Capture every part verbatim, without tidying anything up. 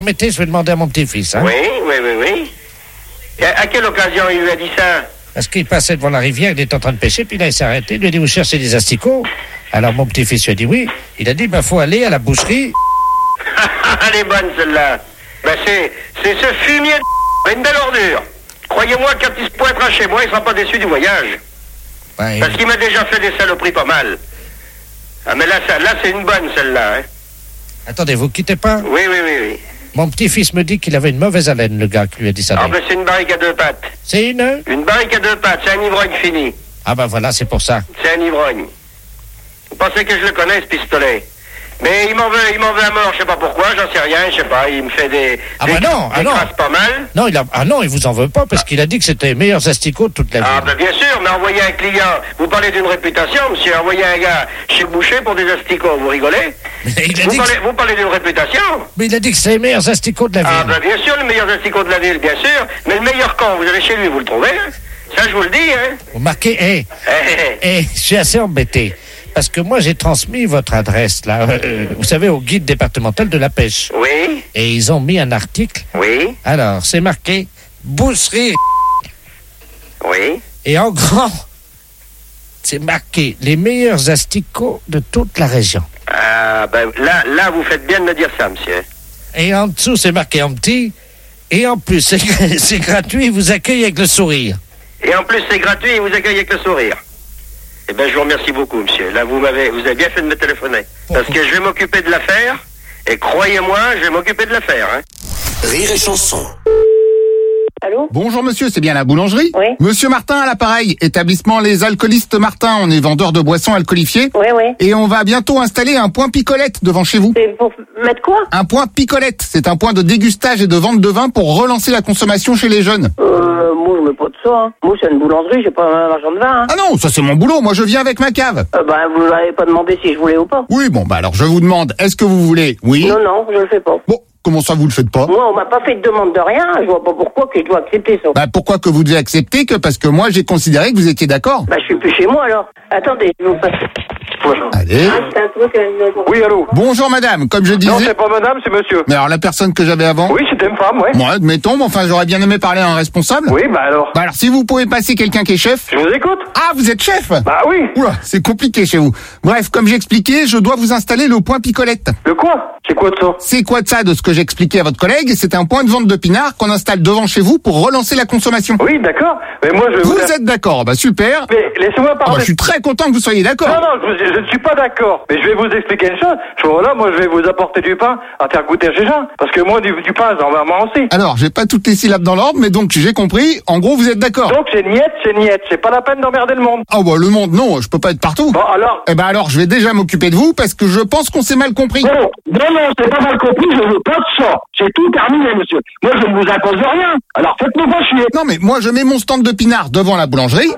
Mettez, je vais demander à mon petit-fils. Hein. Oui, oui, oui, oui. Et à, à quelle occasion il lui a dit ça? Parce qu'il passait devant la rivière, il était en train de pêcher, puis là il s'est arrêté, il lui a dit, vous cherchez des asticots? Alors mon petit-fils lui a dit oui. Il a dit, ben faut aller à la boucherie. Elle est bonne celle-là. Ben c'est, c'est ce fumier de une belle ordure. Croyez-moi, quand il se pointera chez moi, il sera pas déçu du voyage. Ouais, Parce qu'il m'a déjà fait des saloperies pas mal. Ah mais là, ça, là c'est une bonne celle-là. Hein. Attendez, vous quittez pas? Oui, oui, oui, oui. Mon petit-fils me dit qu'il avait une mauvaise haleine, le gars qui lui a dit ça. Ah ben c'est une barrique à deux pattes. C'est une? Une barrique à deux pattes, c'est un ivrogne fini. Ah ben voilà, c'est pour ça. C'est un ivrogne. Vous pensez que je le connais, ce pistolet? Mais il m'en veut, il m'en veut à mort, je sais pas pourquoi, j'en sais rien, je sais pas, il me fait des... Ah des, bah non, des ah non. crasses pas mal. Non, il a, ah non, il vous en veut pas parce qu'il a dit que c'était les meilleurs asticots de toute la vie. Ah ben bien sûr, mais envoyer un client, vous parlez d'une réputation, monsieur, envoyer un gars chez le boucher pour des asticots, vous rigolez? Mais il a vous, dit parlez, que... vous parlez d'une réputation? Mais il a dit que c'est les meilleurs asticots de la ville. Ah ben bien sûr, les meilleurs asticots de la ville, bien sûr, mais le meilleur quand vous allez chez lui, vous le trouvez, hein? Ça je vous le dis, hein? Vous marquez, hé, hey, hey. hé, je suis assez embêté. Parce que moi, j'ai transmis votre adresse, là, euh, vous savez, au guide départemental de la pêche. Oui. Et ils ont mis un article. Oui. Alors, c'est marqué boucherie. Oui. Et en grand, c'est marqué les meilleurs asticots de toute la région. Ah ben là, là, vous faites bien de me dire ça, monsieur. Et en dessous, c'est marqué en petit. Et en plus, c'est, c'est gratuit, ils vous accueillent avec le sourire. Et en plus, c'est gratuit et vous accueillez avec le sourire. Eh bien, je vous remercie beaucoup, monsieur. Là, vous m'avez, vous avez bien fait de me téléphoner. Parce que je vais m'occuper de l'affaire. Et croyez-moi, je vais m'occuper de l'affaire. Hein. Rire et chanson. Allô? Bonjour monsieur, c'est bien la boulangerie? Oui. Monsieur Martin à l'appareil, établissement Les Alcoolistes Martin, on est vendeur de boissons alcoolifiées. Oui, oui. Et on va bientôt installer un point picolette devant chez vous. C'est pour mettre quoi? Un point picolette, c'est un point de dégustage et de vente de vin pour relancer la consommation chez les jeunes. Euh, moi je mets pas de ça. Hein. Moi c'est une boulangerie, j'ai pas un marchand de vin. Hein. Ah non, ça c'est mon boulot, moi je viens avec ma cave. Euh, bah vous m'avez pas demandé si je voulais ou pas. Oui, bon bah alors je vous demande, est-ce que vous voulez? Oui. Non, non, je le fais pas. Bon, comment ça vous le faites pas? Moi on m'a pas fait de demande de rien, je vois pas pourquoi que je dois accepter ça. Bah pourquoi que vous devez accepter que parce que moi j'ai considéré que vous étiez d'accord. Bah je suis plus chez moi alors. Attendez, je vous passe. Allez. Ah, c'est un truc, euh, Oui, allô? Bonjour madame, comme je disais. Non, c'est pas madame, c'est monsieur. Mais alors la personne que j'avais avant? Oui, c'était une femme, ouais. Bon, admettons, mais enfin j'aurais bien aimé parler à un responsable. Oui, bah alors. Bah alors si vous pouvez passer quelqu'un qui est chef. Je vous écoute. Ah, vous êtes chef? Bah oui. Oula, c'est compliqué chez vous. Bref, comme j'expliquais, je dois vous installer le point picolette. Le quoi? C'est quoi de ça? C'est quoi de ça de ce que j'expliquais à votre collègue? C'est un point de vente de pinard qu'on installe devant chez vous pour relancer la consommation. Oui, d'accord. Mais moi, je vais Vous vous... êtes d'accord? Bah super. Mais laissez-moi Ah bah, parler. je suis très content que vous soyez d'accord. Non, non, je, je ne suis pas d'accord. Mais je vais vous expliquer une chose. Je voilà, moi, je vais vous apporter du pain à faire goûter chez gens. Parce que moi, du, du pain, j'en vais en manger aussi. Alors, j'ai pas toutes les syllabes dans l'ordre, mais donc j'ai compris. En gros, vous êtes d'accord. Donc, c'est niette, c'est niette. C'est pas la peine d'emmerder le monde. Ah bah le monde, non, je peux pas être partout. Bon, alors... Eh ben alors, je vais déjà m'occuper de vous parce que je pense qu'on s'est mal compris. Non, non, non, c'est pas mal compris, je veux pas de ça. C'est tout terminé, monsieur. Moi, je ne vous impose rien. Alors, faites-moi pas chier. Non mais moi je mets mon stand de pinard devant la boulangerie.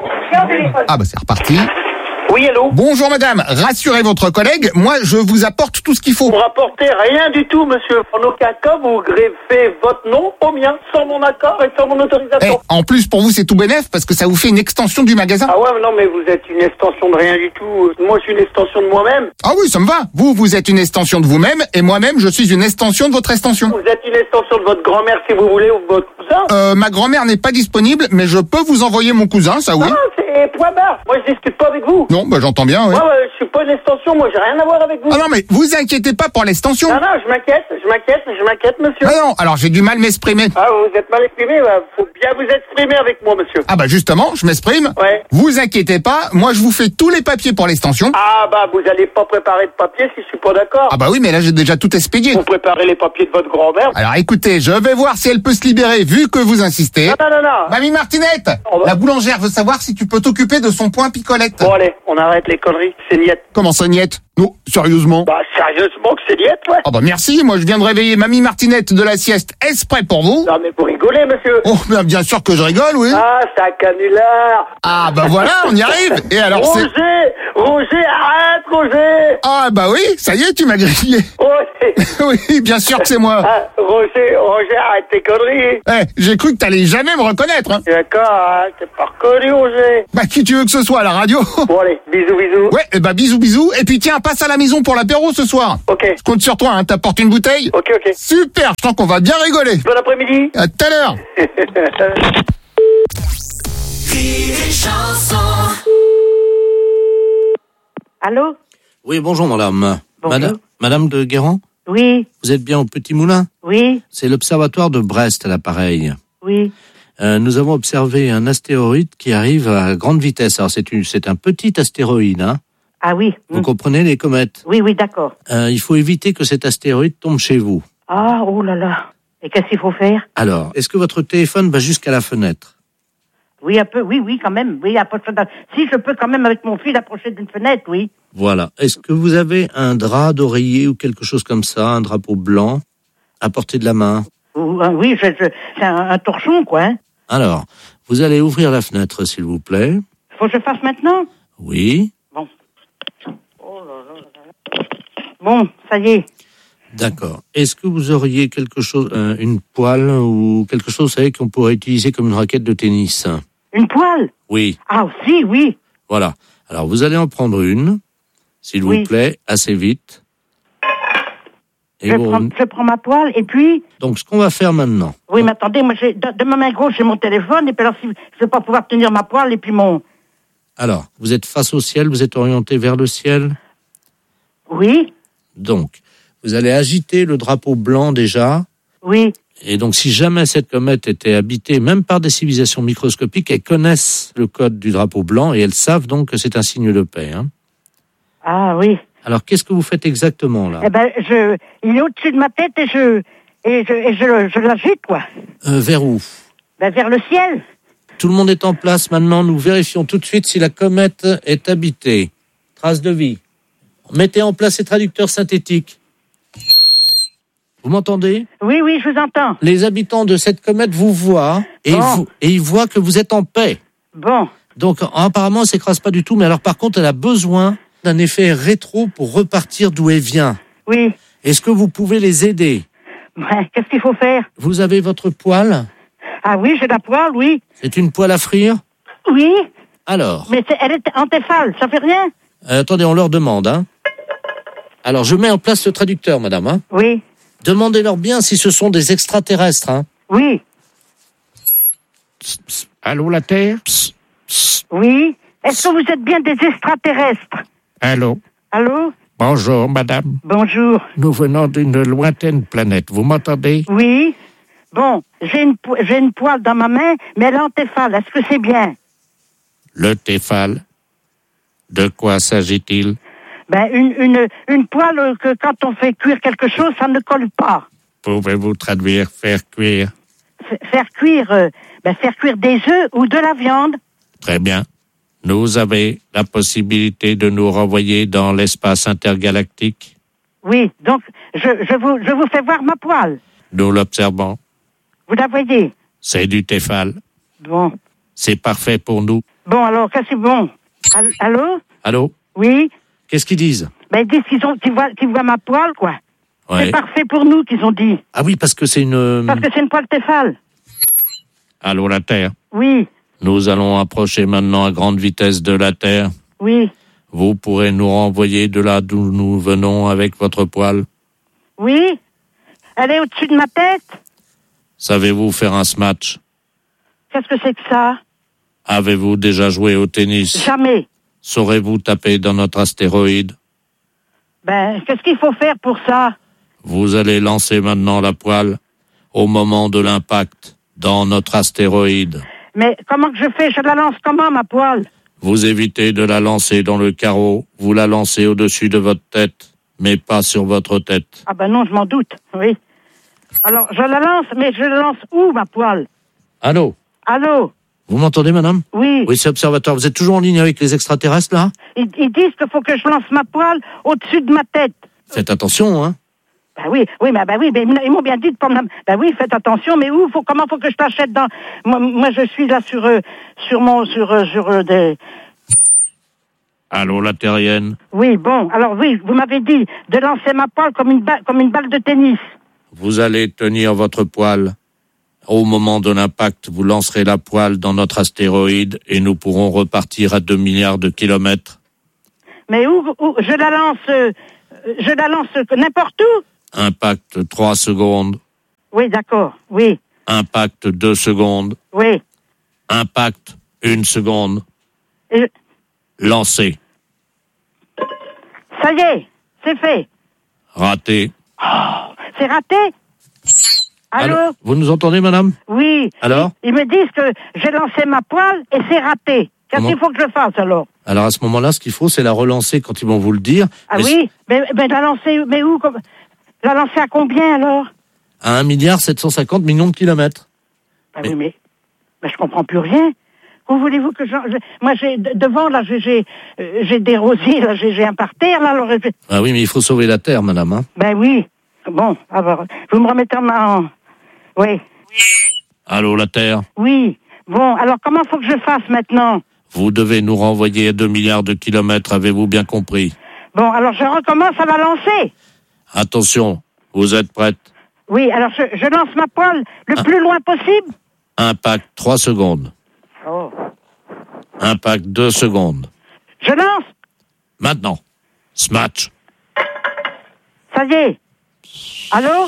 Ah bah c'est reparti. Oui, allô? Bonjour madame, rassurez votre collègue, moi je vous apporte tout ce qu'il faut. Vous rapportez rien du tout, monsieur. En aucun cas, vous greffez votre nom au mien, sans mon accord et sans mon Eh, autorisation. en plus pour vous c'est tout bénef parce que ça vous fait une extension du magasin. Ah ouais, mais non, mais vous êtes une extension de rien du tout. Moi, je suis une extension de moi-même. Ah oui, ça me va. Vous, vous êtes une extension de vous-même et moi-même je suis une extension de votre extension. Vous êtes une extension de votre grand-mère, si vous voulez, ou de votre cousin. Euh, ma grand-mère n'est pas disponible, mais je peux vous envoyer mon cousin, ça oui. Ah, c'est point barre. Moi, je discute pas avec vous. Non, bah j'entends bien, oui. Moi, euh, je suis pas une extension. Moi, j'ai rien à voir avec vous. Ah non mais vous inquiétez pas pour l'extension. Non, non, je m'inquiète, je m'inquiète, je m'inquiète, monsieur. Ah non, alors j'ai du mal m'exprimer. Ah, vous êtes mal exprimé, bah, faut bien vous exprimer avec moi, monsieur. Ah bah justement, je m'exprime. Ouais. Vous inquiétez pas, moi je vous fais tous les papiers pour l'extension. Ah, bah, vous allez pas préparer de papier si je suis pas d'accord. Ah bah oui, mais là j'ai déjà tout expédié. Vous préparez les papiers de votre grand-mère. Alors écoutez, je vais voir si elle peut se libérer vu que vous insistez. Non, non, non, non. Mamie Martinette, Oh bah. la boulangère veut savoir si tu peux t'occuper de son point picolette. Bon, allez, on arrête les conneries. C'est niette. Comment ça, niette? Non, sérieusement. Bah, sérieusement que c'est niette, ouais. Ah bah merci, moi je viens de réveiller Mamie Martinette de la sieste. Est-ce prêt pour vous? Non, mais vous rigolez, monsieur. Oh, bien, bien sûr que je rigole, oui. Ah, c'est un canular. Ah bah voilà, on y arrive. Et alors c'est... Roger, Roger, arrête, Roger. Ah bah oui, ça y est, tu m'as grillé. Roger. Oui, bien sûr que c'est moi. Ah, Roger, Roger, arrête tes conneries. Eh, j'ai cru que t'allais jamais me reconnaître, hein. D'accord, hein, t'es pas reconnu, Roger. Bah, qui tu veux que ce soit à la radio? Bon, allez, bisous, bisous. Ouais, et bah, bisous, bisous. Et puis, tiens, passe à la maison pour l'apéro ce soir. Ok. Je compte sur toi, hein. T'apportes une bouteille? Ok, ok. Super, je sens qu'on va bien rigoler. Bon après-midi. À tout à l'heure. Allô? Oui, bonjour madame. Bonjour. Madame, madame de Guérand, Oui, vous êtes bien au Petit Moulin? oui, C'est l'observatoire de Brest à l'appareil. oui. Euh, nous avons observé un astéroïde qui arrive à grande vitesse. Alors c'est, une, c'est un petit astéroïde, hein. Ah oui. Vous mm. comprenez les comètes? Oui, oui, d'accord. Euh, il faut éviter que cet astéroïde tombe chez vous. Ah, oh là là. Et qu'est-ce qu'il faut faire? Alors, est-ce que votre téléphone va jusqu'à la fenêtre? Oui, un peu, oui, oui, quand même. Oui, approcher d'un- si je peux quand même avec mon fil approcher d'une fenêtre, oui. Voilà. Est-ce que vous avez un drap d'oreiller ou quelque chose comme ça, un drapeau blanc, à portée de la main? Ou, euh, oui, je, je- c'est un, un torchon, quoi. Hein. Alors, vous allez ouvrir la fenêtre, s'il vous plaît. Faut que je fasse maintenant? Oui. Bon. Oh là là là là. Bon, ça y est. D'accord. Est-ce que vous auriez quelque chose, euh, une poêle ou quelque chose, vous savez, qu'on pourrait utiliser comme une raquette de tennis? Une poêle? Oui. Ah, aussi, oui. Voilà. Alors, vous allez en prendre une, s'il Oui. vous plaît, assez vite. Et Je vous- prends, je prends ma poêle et puis... Donc, ce qu'on va faire maintenant. Oui, mais attendez, moi, j'ai, de, de ma main gauche, j'ai mon téléphone, et puis alors, si je vais pas pouvoir tenir ma poêle, et puis mon... Alors, vous êtes face au ciel, vous êtes orienté vers le ciel. Oui, Donc, vous allez agiter le drapeau blanc déjà. oui, Et donc, si jamais cette comète était habitée, même par des civilisations microscopiques, elles connaissent le code du drapeau blanc et elles savent donc que c'est un signe de paix. Hein. ah oui. Alors, qu'est-ce que vous faites exactement là? Eh ben, je, il est au-dessus de ma tête et je, et je, et je, je l'agite, quoi. euh, Vers où? Ben, vers le ciel. Tout le monde est en place maintenant. Nous vérifions tout de suite si la comète est habitée. Trace de vie. Mettez en place les traducteurs synthétiques. Vous m'entendez? Oui, oui, je vous entends. Les habitants de cette comète vous voient et, Bon. ils, vous- et ils voient que vous êtes en paix. Bon, Donc, apparemment, elle s'écrase pas du tout. Mais alors, par contre, elle a besoin d'un effet rétro pour repartir d'où elle vient. oui. Est-ce que vous pouvez les aider? Ouais, qu'est-ce qu'il faut faire? Vous avez votre poêle? Ah oui, j'ai la poêle, oui. C'est une poêle à frire? Oui, Alors, mais c'est, elle est en téfale, ça fait rien? euh, attendez, on leur demande. Hein. Alors, je mets en place le traducteur, madame. Hein. Oui, Demandez-leur bien si ce sont des extraterrestres. Hein. oui, Allô, la Terre? oui. Est-ce que vous êtes bien des extraterrestres? Allô? Allô? Bonjour, madame. Bonjour. Nous venons d'une lointaine planète. Vous m'entendez? Oui. Bon, j'ai une, po- j'ai une poêle dans ma main, mais elle est en téfale. Est-ce que c'est bien? Le Téphal. De quoi s'agit-il? Ben, une, une, une poêle euh, que quand on fait cuire quelque chose, ça ne colle pas. Pouvez-vous traduire faire cuire? F- faire cuire, euh, ben, faire cuire des œufs ou de la viande. Très bien. Nous avez la possibilité de nous renvoyer dans l'espace intergalactique. Oui, donc je, je, vous, je vous fais voir ma poêle. Nous l'observons. Vous la voyez? C'est du Téphal. Bon. C'est parfait pour nous. Bon, alors, qu'est-ce que c'est bon? All- Allô? Allô? Oui? Qu'est-ce qu'ils disent? Ben, ils disent qu'ils, ont, qu'ils, voient, qu'ils voient ma poêle, quoi. Ouais. C'est parfait pour nous, qu'ils ont dit. Ah oui, parce que c'est une... Parce que c'est une poêle téfale. Allô, la Terre? Oui, Nous allons approcher maintenant à grande vitesse de la Terre. oui, Vous pourrez nous renvoyer de là d'où nous venons avec votre poêle. oui. Elle est au-dessus de ma tête. Savez-vous faire un smash? Qu'est-ce que c'est que ça? Avez-vous déjà joué au tennis? Jamais. Saurez-vous taper dans notre astéroïde? Ben, qu'est-ce qu'il faut faire pour ça? Vous allez lancer maintenant la poêle au moment de l'impact dans notre astéroïde. Mais comment que je fais? Je la lance comment, ma poêle? Vous évitez de la lancer dans le carreau, vous la lancez au-dessus de votre tête, mais pas sur votre tête. Ah ben non, je m'en doute, oui. Alors, je la lance, mais je la lance où, ma poêle? Allô? Allô? Vous m'entendez, madame? Oui. Oui, c'est observatoire. Vous êtes toujours en ligne avec les extraterrestres, là? Ils, ils disent qu'il faut que je lance ma poêle au-dessus de ma tête. Faites attention, hein? Ben oui, oui, mais ben oui, mais ils m'ont bien dit de pas me... Ben oui, faites attention, mais où, faut, comment faut que je t'achète dans... Moi, moi, je suis là sur, euh, sur mon, sur, euh, sur euh, des... Allô, la terrienne? Oui, bon, alors oui, vous m'avez dit de lancer ma poêle comme une balle, comme une balle de tennis. Vous allez tenir votre poêle Au moment de l'impact, vous lancerez la poêle dans notre astéroïde et nous pourrons repartir à deux milliards de kilomètres. Mais où, où je la lance, euh, je la lance n'importe où. Impact trois secondes. Oui, d'accord, oui, Impact deux secondes. oui. Impact une seconde. Et Lancé. ça y est, c'est fait. Raté. C'est raté. Allô, Allô Vous nous entendez, madame? Oui. Alors Ils me disent que j'ai lancé ma poêle et c'est raté. Qu'est-ce Comment qu'il faut que je fasse alors? Alors à ce moment-là, ce qu'il faut, c'est la relancer quand ils vont vous le dire. Ah Mais oui, mais, mais la lancer, mais où comme... La lancer à combien alors? À un milliard sept cent cinquante millions de kilomètres. Ah Mais- oui, mais, mais je comprends plus rien. Où voulez-vous que j'en... je- Moi, j'ai de- devant, là, j'ai, j'ai, euh, j'ai des rosiers, là, j'ai, j'ai un parterre, là, alors... je- Ah oui, mais il faut sauver la Terre, madame. Hein. Ben oui. Bon, alors, vous me remettez en... en- Oui, Allô, la Terre? oui. Bon, alors, comment faut que je fasse maintenant? Vous devez nous renvoyer à deux milliards de kilomètres, avez-vous bien compris? Bon, alors, je recommence à la lancer. Attention, vous êtes prête? Oui, alors, je, je lance ma poêle le Ah. plus loin possible. Impact trois secondes. Oh. Impact deux secondes. Je lance. Maintenant. Smash. Ça y est. Allô?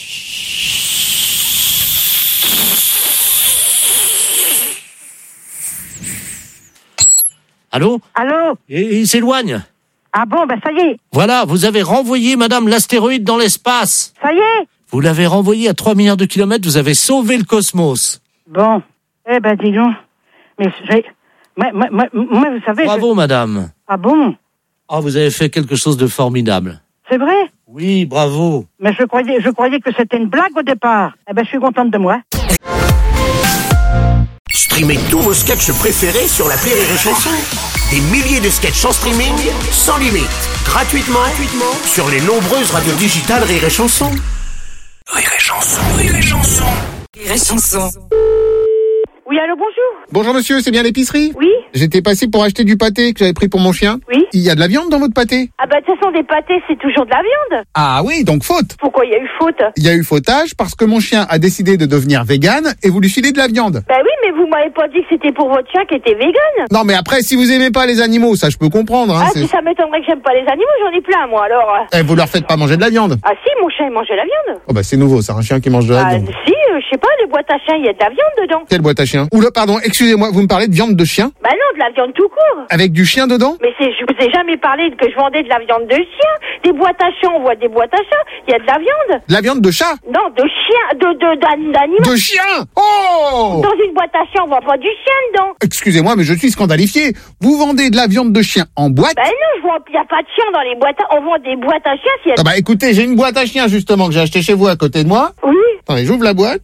Allô? Allô? Et il s'éloigne. Ah bon, ben ça y est. Voilà, vous avez renvoyé, madame, l'astéroïde dans l'espace. Ça y est. Vous l'avez renvoyé à trois milliards de kilomètres, vous avez sauvé le cosmos. Bon. Eh ben, dis donc. Mais j'ai... Moi, moi, moi, moi, vous savez... Bravo, je- madame. Ah bon? Oh, vous avez fait quelque chose de formidable. C'est vrai? Oui, bravo. Mais je croyais, je croyais que c'était une blague au départ. Eh ben, je suis contente de moi. Streamez tous vos sketchs préférés sur l'appli Rire et Chanson. Des milliers de sketchs en streaming, sans limite, gratuitement, gratuitement sur les nombreuses radios digitales Rire et Chanson. Rire et Chanson, Rire et Chanson. Rire et Chanson. Oui, allô, bonjour. Bonjour monsieur, c'est bien l'épicerie? Oui. J'étais passé pour acheter du pâté que j'avais pris pour mon chien. Oui. Il y a de la viande dans votre pâté? Ah bah de toute façon, des pâtés, c'est toujours de la viande. Ah oui, donc faute. Pourquoi il y a eu faute? Il y a eu fautage parce que mon chien a décidé de devenir vegan et vous lui filez de la viande. Bah oui, mais vous m'avez pas dit que c'était pour votre chien qui était vegan. Non mais après, si vous aimez pas les animaux, ça je peux comprendre. Hein, Ah, c'est- si ça m'étonnerait que j'aime pas les animaux, j'en ai plein, moi, alors. euh. Eh, vous leur faites pas manger de la viande. Ah si, mon chien, il mangeait la viande. Oh bah c'est nouveau, c'est un chien qui mange de la Ah viande. si, euh, je sais pas, les boîtes à chiens, il y a de la viande dedans. Quelle boîte à chien? Oula, pardon, excusez-moi, vous me parlez de viande de chien? Bah non, de la viande tout court. Avec du chien dedans? Mais c'est, je vous ai jamais parlé que je vendais de la viande de chien. Des boîtes à chiens, on voit des boîtes à chiens, il y a de la viande. De la viande de chat? Non, de chien, de, de, d'an- d'animal. De chien? Oh! Dans une boîte à chiens, on voit pas du chien dedans. Excusez-moi, mais je suis scandalifié. Vous vendez de la viande de chien en boîte? Ben non, je vois, il y a pas de chien dans les boîtes à... On vend des boîtes à chiens s'il y a... Ah bah écoutez, j'ai une boîte à chien justement que j'ai acheté chez vous à côté de moi. Oui. Attendez, j'ouvre la boîte.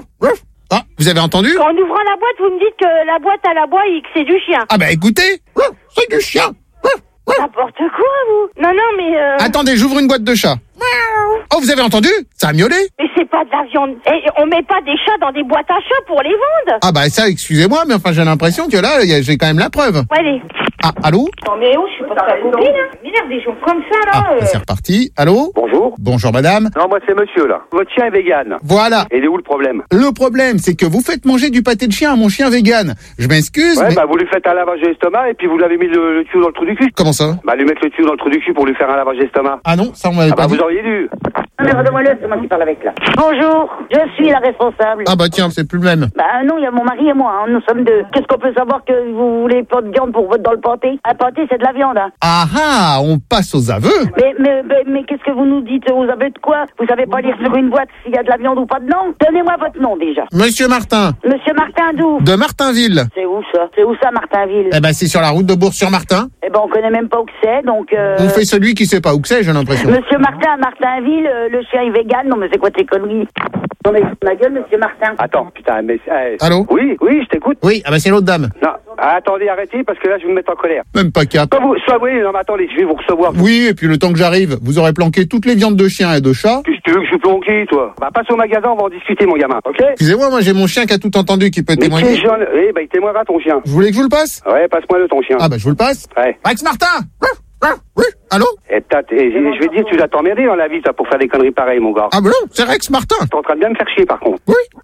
Ah, vous avez entendu? En ouvrant la boîte, vous me dites que la boîte à la boîte et que c'est du chien. Ah bah écoutez, c'est du chien. N'importe quoi, vous. Non, non, mais... Euh... Attendez, j'ouvre une boîte de chat. Oh, vous avez entendu? Ça a miaulé? Mais c'est pas de la viande. Et on met pas des chats dans des boîtes à chats pour les vendre. Ah bah ça, excusez-moi, mais enfin j'ai l'impression que là, y a- j'ai quand même la preuve. Allez. Ah, allô? Non, mais oh, je suis pas ta copine. M'énerve des gens comme ça, là. Ah, euh. bah, c'est reparti. Allô? Bonjour. Bonjour madame. Non, moi c'est monsieur là. Votre chien est vegan. Voilà. Et il est où le problème? Le problème, c'est que vous faites manger du pâté de chien à mon chien vegan. Je m'excuse, Ouais, mais... bah vous lui faites un lavage d'estomac et puis vous l'avez mis le, le tuyau dans le trou du cul. Comment ça? Bah lui mettre le tuyau dans le trou du cul pour lui faire un lavage d'estomac. Ah non, ça on m'avait Ah pas bah dit. vous auriez dû. Non, mais redonne-moi-le, c'est moi qui parle avec là. Bonjour, je suis la responsable. Ah bah tiens, c'est plus le même. Bah non, il y a mon mari et moi, hein, nous sommes deux. Qu'est-ce qu'on peut savoir que vous voulez pas de viande pour votre dans le pâté? Un pâté, c'est de la viande, hein. Ah ah, on passe aux aveux. Mais, mais, mais, mais qu'est-ce que vous nous dites? Vous avez de quoi? Vous savez pas lire sur une boîte s'il y a de la viande ou pas dedans? Donnez-moi votre nom, déjà. Monsieur Martin, Monsieur Martin d'où? de Martinville. C'est où ça? C'est où ça, Martinville? Eh ben c'est sur la route de Bourg-sur-Martin. Eh ben, on connaît même pas où que c'est, donc... Euh... On fait celui qui sait pas où que c'est, j'ai l'impression. Monsieur Martin à Martinville, euh, le chien est vegan. Non, mais c'est quoi tes conneries? Non, mais ma gueule, monsieur Martin. Attends, putain, mais... eh, Allô? Oui, oui, je t'écoute. Oui, ah bah c'est l'autre dame. Non, attendez, arrêtez parce que là je vais me mettre en colère. Même pas cap. Soit vous, soit oui, non mais attendez, je vais vous recevoir. Oui, et puis le temps que j'arrive, vous aurez planqué toutes les viandes de chien et de chat. Qu'est-ce que tu veux que je planque, toi? Bah passe au magasin, on va en discuter, mon gamin, ok? Excusez-moi, moi j'ai mon chien qui a tout entendu, qui peut Mais témoigner. qui est jaune? Eh bah il témoignera ton chien. Vous voulez que je vous le passe? Ouais, passe-moi le ton chien. Ah bah je vous le passe. Ouais. Max Martin. Oui, allô? Et t'as, et je vais te dire, tu dois t'emmerder dans la vie, ça, pour faire des conneries pareilles, mon gars. Ah bah non, c'est Rex Martin. T'es en train de bien me faire chier, par contre. Oui.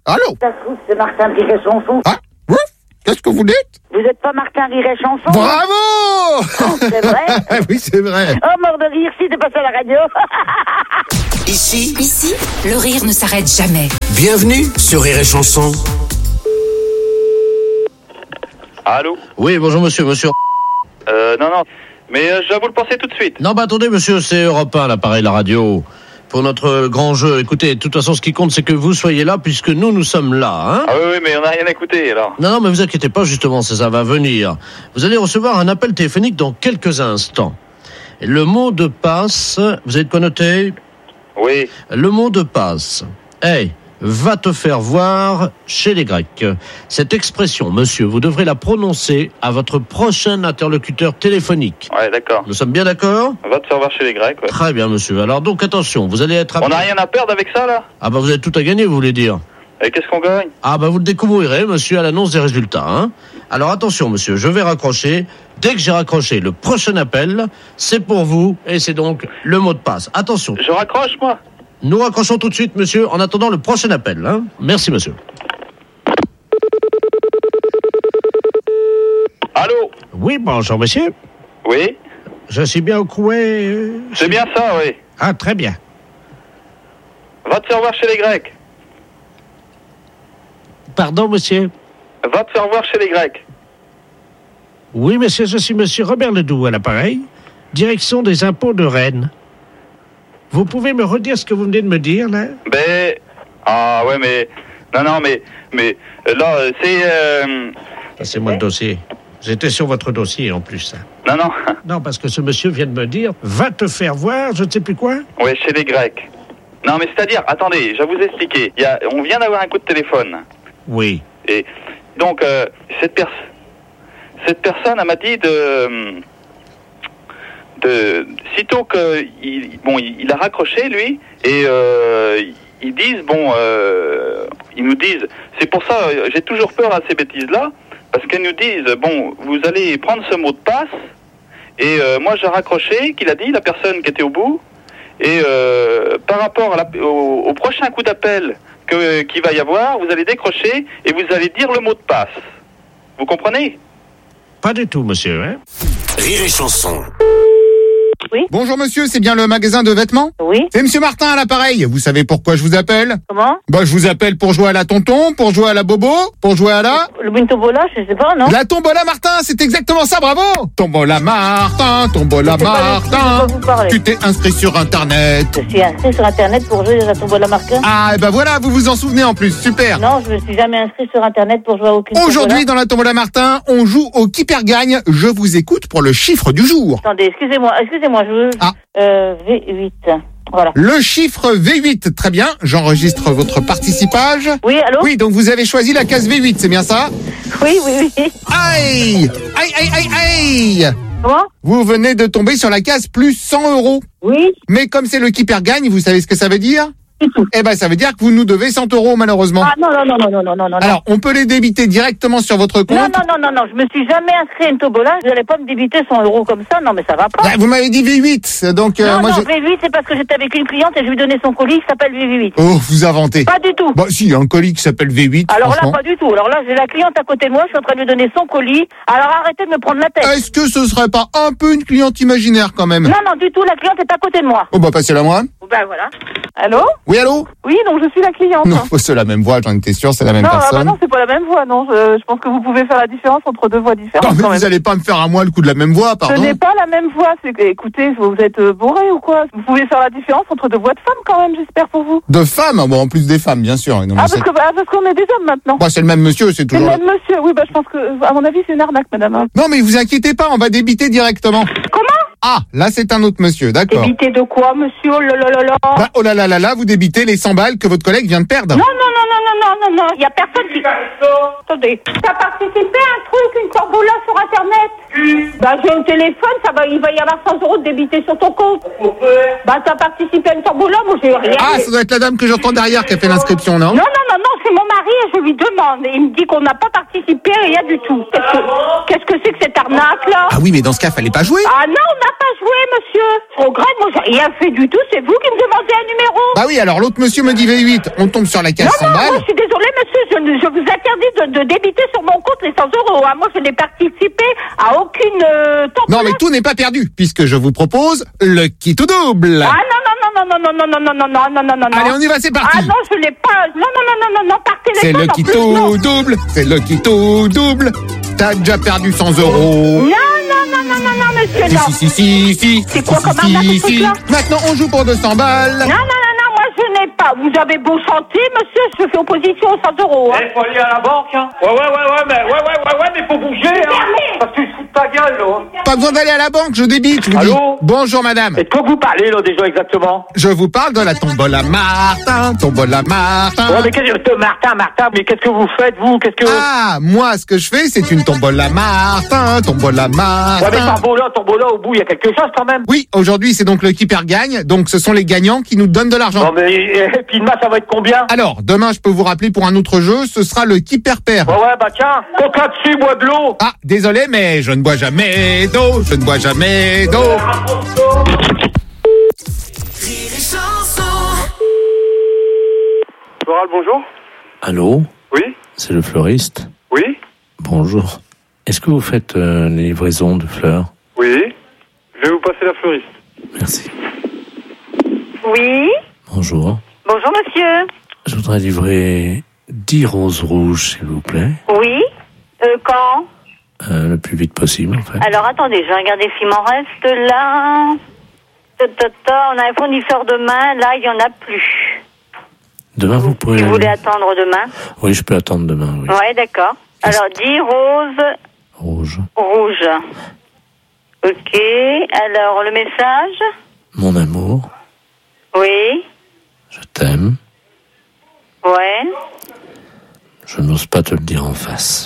Allô? Ça se trouve, c'est Martin Riret-Chanson. Ah, ouf, qu'est-ce que vous dites? Vous êtes pas Martin Riret-Chanson? Bravo! Oh, c'est vrai? Oui, c'est vrai. Oh, mort de rire, si t'es passé à la radio. Ici, Ici, le rire ne s'arrête jamais. bienvenue sur Rire et Chanson. Allô? Oui, bonjour monsieur, monsieur. Euh, non, non. Mais euh, je vais vous le penser tout de suite. Non, bah attendez monsieur, c'est Europe un, l'appareil, la radio. Pour notre grand jeu, écoutez, de toute façon, ce qui compte, c'est que vous soyez là, puisque nous, nous sommes là, hein. Ah oui, oui, mais on n'a rien écouté, alors. Non, non, mais vous inquiétez pas, justement, ça, ça va venir. Vous allez recevoir un appel téléphonique dans quelques instants. Et le mot de passe, vous avez de quoi noter? Oui. Le mot de passe. Hey, va te faire voir chez les Grecs. Cette expression, monsieur, vous devrez la prononcer à votre prochain interlocuteur téléphonique. Ouais, d'accord. Nous sommes bien d'accord? On va te faire voir chez les Grecs, ouais. Très bien, monsieur. Alors donc, attention, vous allez être... On n'a rien à perdre avec ça, là? Ah bah vous avez tout à gagner, vous voulez dire? Et qu'est-ce qu'on gagne? Ah bah vous le découvrirez, monsieur, à l'annonce des résultats, hein. Alors attention, monsieur, je vais raccrocher. Dès que j'ai raccroché le prochain appel, c'est pour vous, et c'est donc le mot de passe. Attention. Je raccroche, moi? Nous raccrochons tout de suite, monsieur, en attendant le prochain appel, hein. Merci, monsieur. Allô? Oui, bonjour, monsieur. Oui? Je suis bien au courant. euh, C'est bien ça, oui. Ah, très bien. Va te faire voir chez les Grecs. Pardon, monsieur. Va te faire voir chez les Grecs. Oui, monsieur, je suis monsieur Robert Ledoux à l'appareil, direction des impôts de Rennes. Vous pouvez me redire ce que vous venez de me dire, là? Ben... Ah, ouais, mais... Non, non, mais... Mais... euh, Là, euh, c'est... Euh... Passez-moi le dossier. J'étais sur votre dossier, en plus. ça. Non, non. Non, parce que ce monsieur vient de me dire, va te faire voir, je ne sais plus quoi. Ouais, chez les Grecs. Non, mais c'est-à-dire... Attendez, je vais vous expliquer. Il y a... On vient d'avoir un coup de téléphone. Oui. Et donc, euh, cette, pers- cette personne, elle m'a dit de... de sitôt que... Il, bon, il, il a raccroché, lui, et euh, ils disent, bon... Euh, ils nous disent... C'est pour ça, j'ai toujours peur à ces bêtises-là, parce qu'ils nous disent, bon, vous allez prendre ce mot de passe, et euh, moi j'ai raccroché, qu'il a dit, la personne qui était au bout, et euh, par rapport à la, au, au prochain coup d'appel... Que, qu'il va y avoir, vous allez décrocher et vous allez dire le mot de passe. Vous comprenez? Pas du tout, monsieur, hein? Rire et Chanson. Oui. Bonjour monsieur, c'est bien le magasin de vêtements? Oui. C'est monsieur Martin à l'appareil. Vous savez pourquoi je vous appelle? Comment? Bah, je vous appelle pour jouer à la tonton, pour jouer à la bobo, pour jouer à la... Le bintobola, je sais pas, non? La tombola Martin, c'est exactement ça, bravo! Tombola Martin, tombola Je sais pas de- de Martin. quoi vous parlez. Tu t'es inscrit sur internet. Je suis inscrit sur Internet pour jouer à la tombola Martin. Ah, et bah voilà, vous vous en souvenez en plus, super. Non, je me suis jamais inscrit sur Internet pour jouer à aucune Aujourd'hui, tombola. dans la tombola Martin, on joue au qui perd gagne. Je vous écoute pour le chiffre du jour. Attendez, excusez-moi, excusez-moi, je veux... Ah. Euh, V huit. Voilà. Le chiffre V huit, très bien. J'enregistre votre participage. Oui, allô? Oui, donc vous avez choisi la case V huit, c'est bien ça? Oui, oui, oui. Aïe! Aïe, aïe, aïe, aïe! Comment? Vous venez de tomber sur la case plus cent euros. Oui. Mais comme c'est le qui perd gagne, vous savez ce que ça veut dire? Eh ben, ça veut dire que vous nous devez cent euros, malheureusement. Ah non, non, non, non, non, non, non, non. Alors, on peut les débiter directement sur votre compte. Non, non, non, non, non, je me suis jamais inscrit à une tombola, je n'allais pas me débiter cent euros comme ça, non, mais ça va pas. Bah, vous m'avez dit V huit, donc euh, non, moi non, je... V huit, c'est parce que j'étais avec une cliente et je lui donnais son colis qui s'appelle V huit. Oh, vous inventez. Pas du tout. Bah si, il y a un colis qui s'appelle V huit, Alors là, franchement. pas du tout. Alors là, j'ai la cliente à côté de moi, je suis en train de lui donner son colis. Alors arrêtez de me prendre la tête. Est-ce que ce serait pas un peu une cliente imaginaire quand même? Non, non, du tout, la cliente est à côté de moi. Oh bah passez-la moi. Ben voilà. Allô? Oui, allô? Oui, donc je suis la cliente. Non, c'est la même voix, j'en étais sûr, c'est la même non, ah personne. bah non, c'est pas la même voix, non. Je, je pense que vous pouvez faire la différence entre deux voix différentes. Non, mais quand vous même. allez pas me faire à moi le coup de la même voix, pardon. Ce n'est pas la même voix. C'est que, écoutez, vous êtes euh, bourré ou quoi? Vous pouvez faire la différence entre deux voix de femmes quand même, j'espère pour vous. De femmes, bon, en plus des femmes, bien sûr. Non, Ah, mais c'est- parce que, ah, parce qu'on est des hommes maintenant. Bah, c'est le même monsieur, c'est C'est le toujours... même monsieur. Oui, bah je pense que, à mon avis, c'est une arnaque, madame. hein. Non, mais vous inquiétez pas, on va débiter directement. Comment? Ah, là, c'est un autre monsieur, d'accord. Débité de quoi, monsieur? Oh là là là là. Bah, oh là là là là, vous débitez les cent balles que votre collègue vient de perdre. Non, non, non, non, non, non, non, non. Il y a personne qui... Attendez. T'as participé à un truc, une tombola sur Internet? Bah, j'ai un téléphone, ça va, il va y avoir cent euros de débité sur ton compte. Bah, t'as participé à une tombola, moi, j'ai rien. Ah, ça doit être la dame que j'entends derrière qui a fait l'inscription, non? Non, non, non, non, c'est mon mari et je lui demande. Et il me dit qu'on n'a pas participé, rien du tout. Qu'est-ce que, qu'est-ce que c'est que cette arnaque-là? Ah oui, mais dans ce cas, fallait pas jouer. Ah non, on n'a pas joué, monsieur. Trop grave, moi, j'ai rien fait du tout. C'est vous qui me demandez un numéro. Bah oui, alors l'autre monsieur me dit V huit, on tombe sur la case Non, cent non, balles. moi, je suis désolée, mais monsieur, je, ne- je vous interdis de, de débiter sur mon compte les cent euros. Hein. Moi, je n'ai participé à aucune euh, tombola. Non, mais tout n'est pas perdu, puisque je vous propose le kit ou double. Ah non, non, non, non, non, non, non, non, non, non, non, non, non, non. Allez, on y va, c'est parti. Ah non, je l'ai pas. Non, non, non, non, non, non, par téléphone. C'est le en kit plus, non. ou double. C'est le kit ou double. T'as déjà perdu cent euros. Non, non, non, non, non, non, monsieur, Si, non. si, si, si, si. C'est quoi Si, comme si, arnaque, si, ce si. truc-là? Maintenant, on joue pour deux cents balles. Non, non, non, non, moi je n'ai pas. Vous avez beau chanter, monsieur, je fais opposition aux cent euros. Hein. Il faut aller à la banque, hein. Ouais, ouais, ouais, ouais, mais, ouais, ouais, ouais, ouais, mais faut bouger, hein. Parce que tu te fous de ta gueule, là. Pas besoin d'aller à la banque, je débite. Je vous Allô dis. Bonjour, madame. Et de quoi vous parlez, là, déjà, exactement? Je vous parle de la tombola Martin. Tombola Martin. Ouais, mais qu'est-ce que, Martin, Martin, mais qu'est-ce que vous faites, vous? Qu'est-ce que... Ah, moi, ce que je fais, c'est une tombola Martin. Tombola Martin. Ouais, mais tombola, tombola, au bout, il y a quelque chose, quand même. Oui, aujourd'hui, c'est donc le qui perd gagne. Donc, ce sont les gagnants qui nous donnent de l'argent. Non, mais, et puis demain, ça va être combien? Alors, demain, je peux vous rappeler pour un autre jeu, ce sera le qui perd perd. Ouais, ouais, bah tiens, coca dessus, bois de l'eau. Ah, désolé, mais je ne bois jamais d'eau, je ne bois jamais d'eau. Floral, bonjour. Allô? Oui? C'est le fleuriste? Oui? Bonjour. Est-ce que vous faites euh, les livraisons de fleurs? Oui? Je vais vous passer la fleuriste. Merci. Oui. Bonjour. Bonjour, monsieur. Je voudrais livrer dix roses rouges, s'il vous plaît. Oui. Euh, quand? Euh, le plus vite possible, en fait. Alors, attendez, je vais regarder s'il m'en reste là. Ta, ta, ta, on a un fournisseur demain. Là, il n'y en a plus. Demain, vous pourrez... Vous voulez attendre demain? Oui, je peux attendre demain, oui. Ouais, d'accord. Alors, dix roses Rouge. rouges. Ok. Alors, le message? Mon amour, Oui. je t'aime. Ouais. Je n'ose pas te le dire en face.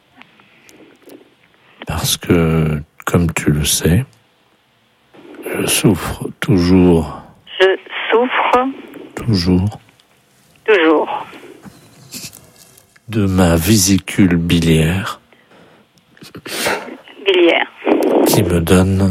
Parce que, comme tu le sais, je souffre toujours, Je souffre toujours, toujours. de ma vésicule biliaire Biliaire. qui me donne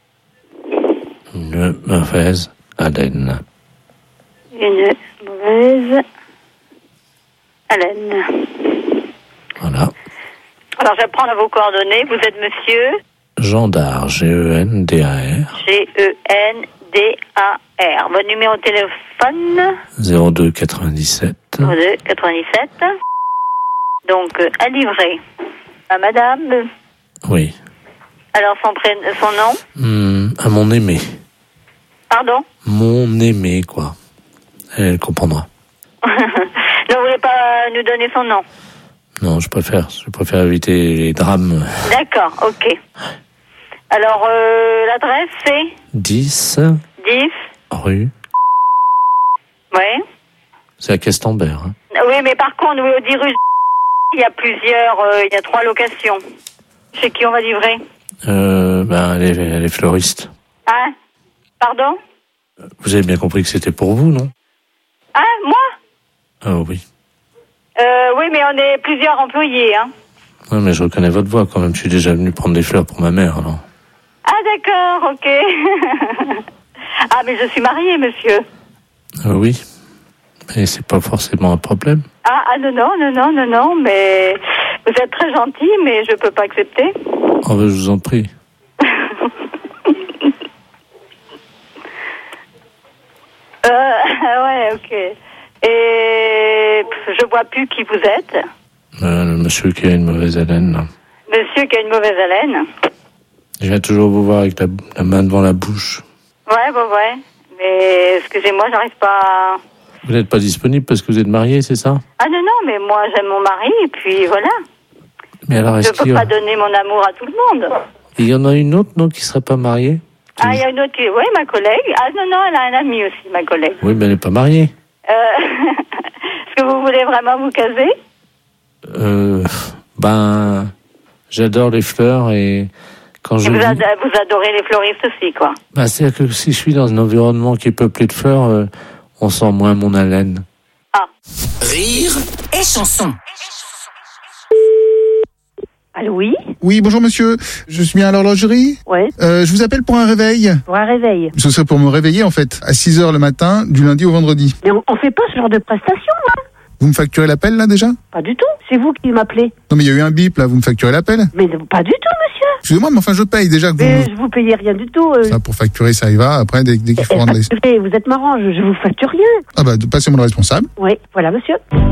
une mauvaise haleine. Une mauvaise haleine. Voilà. Alors, je vais prendre vos coordonnées. Vous êtes monsieur Gendard, G E N D A R, G E N D A R. Votre numéro de téléphone zéro deux quatre-vingt-dix-sept. zéro deux quatre-vingt-dix-sept. Donc, euh, à livrer. À madame. Oui. Alors, son, pré... son nom Hum, à mon aimé. Pardon? Mon aimé, quoi. Elle comprendra. Ne voulez pas nous donner son nom? Non, je préfère. Je préfère éviter les drames. D'accord, ok. Alors, euh, l'adresse, c'est dix dix. rue. Oui. C'est à Questembert. Hein. Oui, mais par contre, oui, au dix rue, il y a plusieurs, euh, il y a trois locations. Chez qui on va livrer? Euh, ben, elle est, elle est fleuriste. Hein? Pardon? Vous avez bien compris que c'était pour vous, non? Hein? Moi? Ah oui. Euh, oui, mais on est plusieurs employés, hein. Ouais, mais je reconnais votre voix quand même. Je suis déjà venu prendre des fleurs pour ma mère, alors. Ah, d'accord, ok. Ah, mais je suis mariée, monsieur. Ah oui. Mais c'est pas forcément un problème. Ah, ah, non, non, non, non, non, non, mais vous êtes très gentil, mais je peux pas accepter. Oh, ben, je vous en prie. Euh, ouais, ok. Et je vois plus qui vous êtes. Euh, le monsieur qui a une mauvaise haleine, là. Monsieur qui a une mauvaise haleine. Je viens toujours vous voir avec la, la main devant la bouche. Ouais, ouais, ouais. Mais excusez-moi, j'arrive pas à... Vous n'êtes pas disponible parce que vous êtes marié, c'est ça? Ah non, non, mais moi j'aime mon mari, et puis voilà. Mais alors, Je est-ce peux qu'il y, pas a... donner mon amour à tout le monde. il y en a une autre, non, qui serait pas mariée? Ah, il y a une autre qui... Oui, ma collègue. Ah non, non, elle a un ami aussi, ma collègue. Oui, mais elle n'est pas mariée. Euh... Est-ce que vous voulez vraiment vous caser? Euh, ben, j'adore les fleurs et quand je Et vous, vis- ad- vous adorez les fleuristes aussi, quoi. ben, c'est-à-dire que si je suis dans un environnement qui est peuplé de fleurs, euh, on sent moins mon haleine. Rire et chanson. Allô, oui? Oui, bonjour monsieur. Je suis bien à l'horlogerie. Ouais. Euh, je vous appelle pour un réveil. Pour un réveil. Ce serait pour me réveiller en fait, à six heures le matin, du lundi au vendredi. Mais on, on fait pas ce genre de prestation, hein? Vous me facturez l'appel, là, déjà? Pas du tout. C'est vous qui m'appelez. Non, mais il y a eu un bip, là. Vous me facturez l'appel? Mais pas du tout, monsieur. Excusez-moi, mais enfin, je paye déjà que vous... Mais je vous payez rien du tout. Euh... Ça, pour facturer, ça y va. Après, dès, dès qu'il faut rendre les... Vous êtes marrant, je, je vous facture rien. Ah bah, passez-moi le responsable. Oui, voilà, monsieur.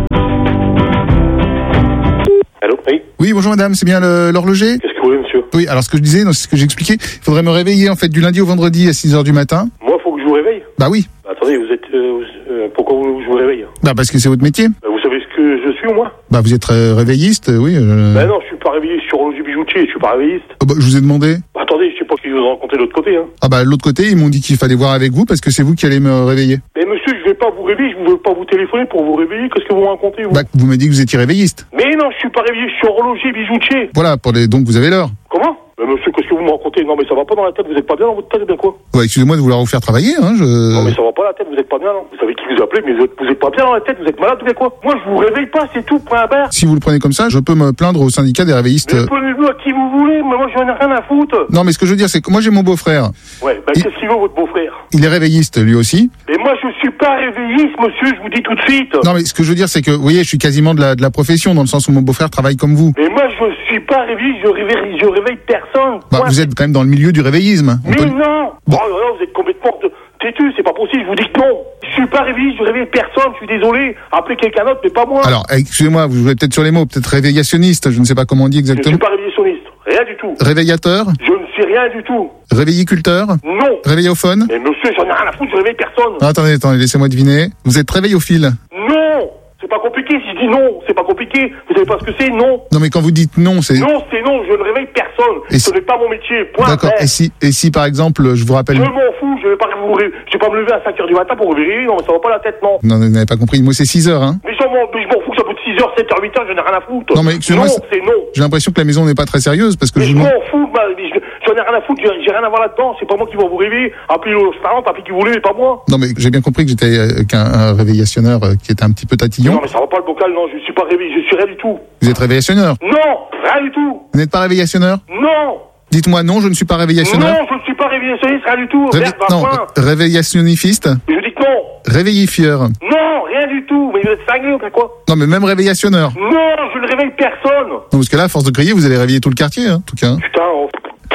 Allô? Oui. Oui, bonjour madame, c'est bien le, l'horloger? Qu'est-ce que vous voulez, monsieur? Oui, alors ce que je disais, c'est ce que j'expliquais, il faudrait me réveiller en fait du lundi au vendredi à six heures du matin. Moi, faut que je vous réveille? Bah oui. Bah, attendez, vous êtes... Euh, euh, pourquoi vous, je vous réveille? Bah parce que c'est votre métier. Bah, vous savez ce que je suis, moi? Bah vous êtes euh, réveilliste, euh, oui. Euh... Bah non, je suis pas réveillé, je suis horloger bijoutier, je suis pas réveilliste. Oh, bah, je vous ai demandé. Bah, attendez, je sais pas ce qu'ils vous ont raconté de l'autre côté, hein. Ah bah de l'autre côté, ils m'ont dit qu'il fallait voir avec vous parce que c'est vous qui allez me réveiller. Mais monsieur, je vais pas vous réveiller, je veux pas vous téléphoner pour vous réveiller, qu'est-ce que vous me racontez, vous? Bah vous m'avez dit que vous étiez réveilliste. Mais non, je suis pas réveillé, je suis horloger bijoutier. Voilà, pour les... donc vous avez l'heure. Comment? Mais monsieur, qu'est-ce que vous me racontez? Non mais ça va pas dans la tête, vous êtes pas bien dans votre tête, bien quoi? Ouais, excusez-moi de vouloir vous faire travailler, hein, je... Non mais ça va pas la tête, vous êtes pas bien, non? Vous savez qui vous appelez, mais vous êtes, vous êtes pas bien dans la tête, vous êtes malade ou bien quoi? Moi je vous réveille pas, c'est tout, point à barre. Si vous le prenez comme ça, je peux me plaindre au syndicat des réveillistes. Mais prenez-le à qui vous voulez, mais moi j'en ai rien à foutre. Non mais ce que je veux dire, c'est que moi j'ai mon beau-frère. Ouais, bah Il... qu'est-ce qu'il veut votre beau-frère? Il est réveilliste, lui aussi. Mais moi je suis pas réveilliste, monsieur, je vous dis tout de suite. Non mais ce que je veux dire, c'est que, vous voyez, je suis quasiment de la, de la profession, dans le sens où mon beau-frère travaille comme vous. Mais moi je suis pas réveilliste, je réveille, je réveille personne. Bah, vous êtes quand même dans le milieu du réveillisme. Mais peut... non bon. Oh là là, vous êtes complètement têtu, c'est pas possible, je vous dis que non. Je suis pas réveilliste, je réveille personne, je suis désolé. Appelez quelqu'un d'autre, mais pas moi. Alors, excusez-moi, vous jouez peut-être sur les mots, peut-être réveillationniste, je ne sais pas comment on dit exactement. Je suis pas réveillationniste, rien du tout. Réveillateur? Je ne suis rien du tout. Réveilliculteur? Non. Réveillophone? Mais monsieur, j'en ai rien à foutre, je réveille personne. Ah, attendez, attendez, laissez-moi deviner. Vous êtes réveillophile? Non. C'est pas compliqué, si je dis non, c'est pas compliqué. Vous savez pas ce que c'est, non? Non, mais quand vous dites non, c'est... Non, c'est non, je ne réveille personne. Et ce si... n'est pas mon métier, point. D'accord, et si, et si par exemple, je vous rappelle... Je m'en fous, je vais pas vous ré... je vais pas me lever à cinq heures du matin pour vous réveiller, non, mais ça va pas la tête, non. Non, vous n'avez pas compris, moi c'est six heures, hein. Mais je m'en, mais je m'en fous que ça coûte six heures, sept heures, huit heures, je n'ai rien à foutre. Non, mais excusez-moi, non, c'est non. J'ai l'impression que la maison n'est pas très sérieuse, parce que mais je... je m'en fous, bah, je... j'en ai rien à foutre, j'ai rien à voir là-dedans, c'est pas moi qui vais vous réveiller. Appelez le salon, appelez qui vous voulez, mais pas moi. Non, mais j'ai bien compris que j'étais euh, qu'un réveillationneur euh, qui était un petit peu tatillon. Non, mais ça va pas le bocal, non, je suis pas réveillé, je suis rien du tout. Vous êtes réveillationneur? Non, rien du tout. Vous n'êtes pas réveillationneur? Non. Dites-moi non, je ne suis pas réveillationneur. Non, je ne suis pas réveillationniste, rien du tout. Réve... Merde, non, réveillationnifiste? Je dis que non. Réveillifieur? Non, rien du tout. Mais vous êtes cinglé ou quoi? Non, mais même réveillationneur? Non, je ne réveille personne. Non, parce que là, à force de crier, vous allez réveiller tout le quartier, hein, en tout cas. Hein. Putain, on...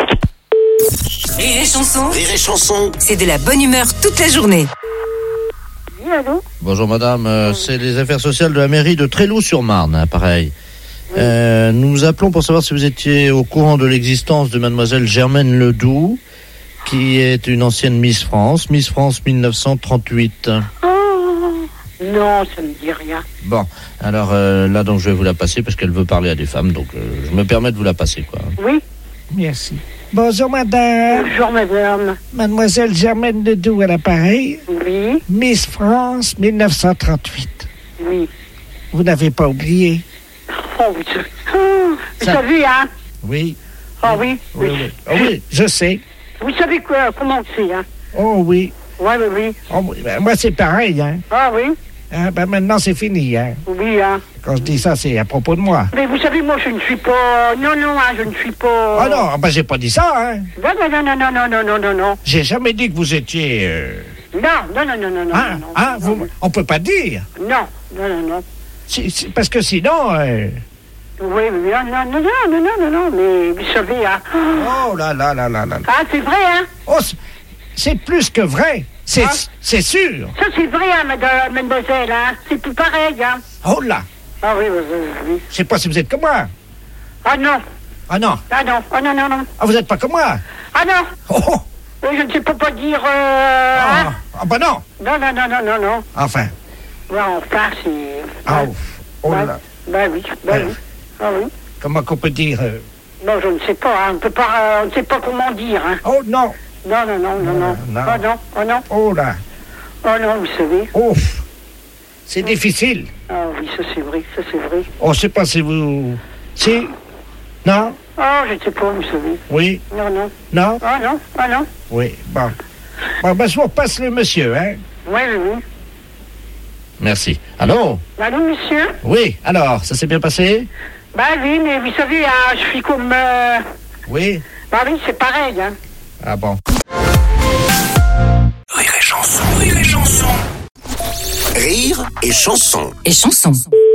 Rire et chanson. Rire et chanson. C'est de la bonne humeur toute la journée. Oui, allô? Bonjour madame, euh, c'est les affaires sociales de la mairie de Tréloux-sur-Marne, hein, pareil. Oui. Euh, nous vous appelons pour savoir si vous étiez au courant de l'existence de mademoiselle Germaine Ledoux, qui est une ancienne Miss France, Miss France mille neuf cent trente-huit. Oh, non, ça me dit rien. Bon, alors euh, là donc je vais vous la passer parce qu'elle veut parler à des femmes, donc euh, je me permets de vous la passer, quoi. Oui. Merci. Bonjour madame. Bonjour madame. Mademoiselle Germaine Ledoux à l'appareil. Oui. Miss France mille neuf cent trente-huit. Oui. Vous n'avez pas oublié? Oh, vous savez, oh, Ça... vous savez, hein? Oui. Ah oui. Oui, oui. oui. Oh, oui, je sais. Vous savez quoi, comment c'est, hein? Oh oui. Oui, oui, oui. Oh, oui. Ben, moi c'est pareil, hein. Ah oui. Ah, ben maintenant c'est fini, hein. Oui, hein. Quand je dis ça, c'est à propos de moi. Mais vous savez, moi je ne suis pas... Non, non, hein, je ne suis pas... Ah non, ben j'ai pas dit ça, hein. Non, non, non, non, non, non, non, non, non. J'ai jamais dit que vous étiez... Euh... Non, non, non, non, non, non. Ah, non, ah non, vous... non. On peut pas dire. Non, non, non, non. Si, si, parce que sinon... Euh... Oui, oui, non, non, non, non, non, non, non, mais vous savez, hein... Oh là là là là là. Ah, c'est vrai, hein. Oh, c'est plus que vrai. C'est ah. c'est sûr. Ça, c'est vrai, hein, madame, mademoiselle, hein. C'est plus pareil, hein. Oh là. Ah oui, oui, oui, oui. Je sais pas si vous êtes comme moi. Ah non. Ah non. Ah non, ah non, non, non. Ah, vous êtes pas comme moi. Ah non. Oh, oh. Oui, je ne sais pas pas dire... Euh, ah, hein? ah bah non. Non, non, non, non, non, non. Enfin. Ouais, enfin, c'est... Ah, ouais. oh ouais. là. Ben oui, ben ouais. oui. Ah oui. Comment qu'on peut dire euh... Non, je ne sais pas, hein. On peut pas... Euh, on ne sait pas comment dire, hein. Oh non. Non, non, non, non, non. non. Oh non, oh non. Oh là. Oh non, vous savez. Oh. C'est difficile. Ah oui, ça c'est vrai, ça c'est vrai. On ne sait pas si vous... Si? Non? Oh, je ne sais pas, vous savez. Oui? Non, non. Non? Ah non, ah non. Oui, bon. Bon, ben, je vous repasse le monsieur, hein? Oui, oui, oui. Merci. Allô? Allô, monsieur? Oui, alors, ça s'est bien passé? Bah oui, mais vous savez, hein, je suis comme... Euh... Oui? Bah oui, c'est pareil, hein. Ah bon? Rire et chanson, rire et chanson. Rire et chanson. Et chanson.